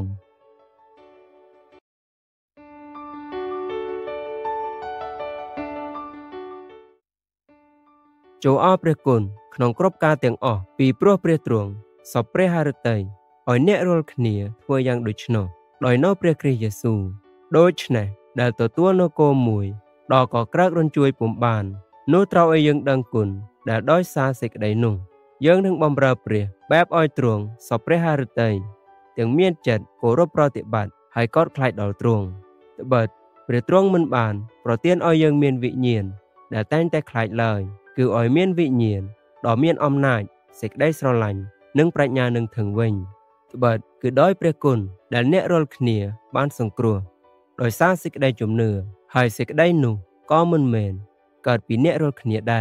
ចូលអរព្រះគុណក្នុងគ្រប់ការទាំងអស់ពីព្រោះព្រះទ្រង់សពព្រះハរតីឲ្យអ្នករាល់គ្នាធ្វើយ៉ាងដូច្នោះដោយនៅព្រះគ្រីស្ទយេស៊ូវដូច្នេះដែលទទួលនៅគោមួយដល់ក៏ក្រើករំជួយពុំបាននោះត្រូវឲ្យយើងដឹងគុណដែលដោយសារសេចក្តីនោះយើងនឹងបម្រើព្រះបែបឲ្យទ្រង់សពព្រះハរតីទាំងមានចិត្តគោរពប្រតិបត្តិហើយកោតខ្លាចដល់ទ្រង់ត្បិតព្រះទ្រង់មិនបានប្រទានឲ្យយើងមានវិញ្ញាណដែលតែងតែខ្លាចឡើយគឺឲ្យមានវិញ្ញាណដ៏មានអំណាចសេចក្តីស្រឡាញ់និងប្រាជ្ញានឹងធឹងវិញត្បិតគឺដោយព្រះគុណដែលអ្នករាល់គ្នាបានសង្គ្រោះដោយសារសេចក្តីជំនឿហើយសេចក្តីនោះក៏មិនមែនកើតពីអ្នករាល់គ្នាដែរ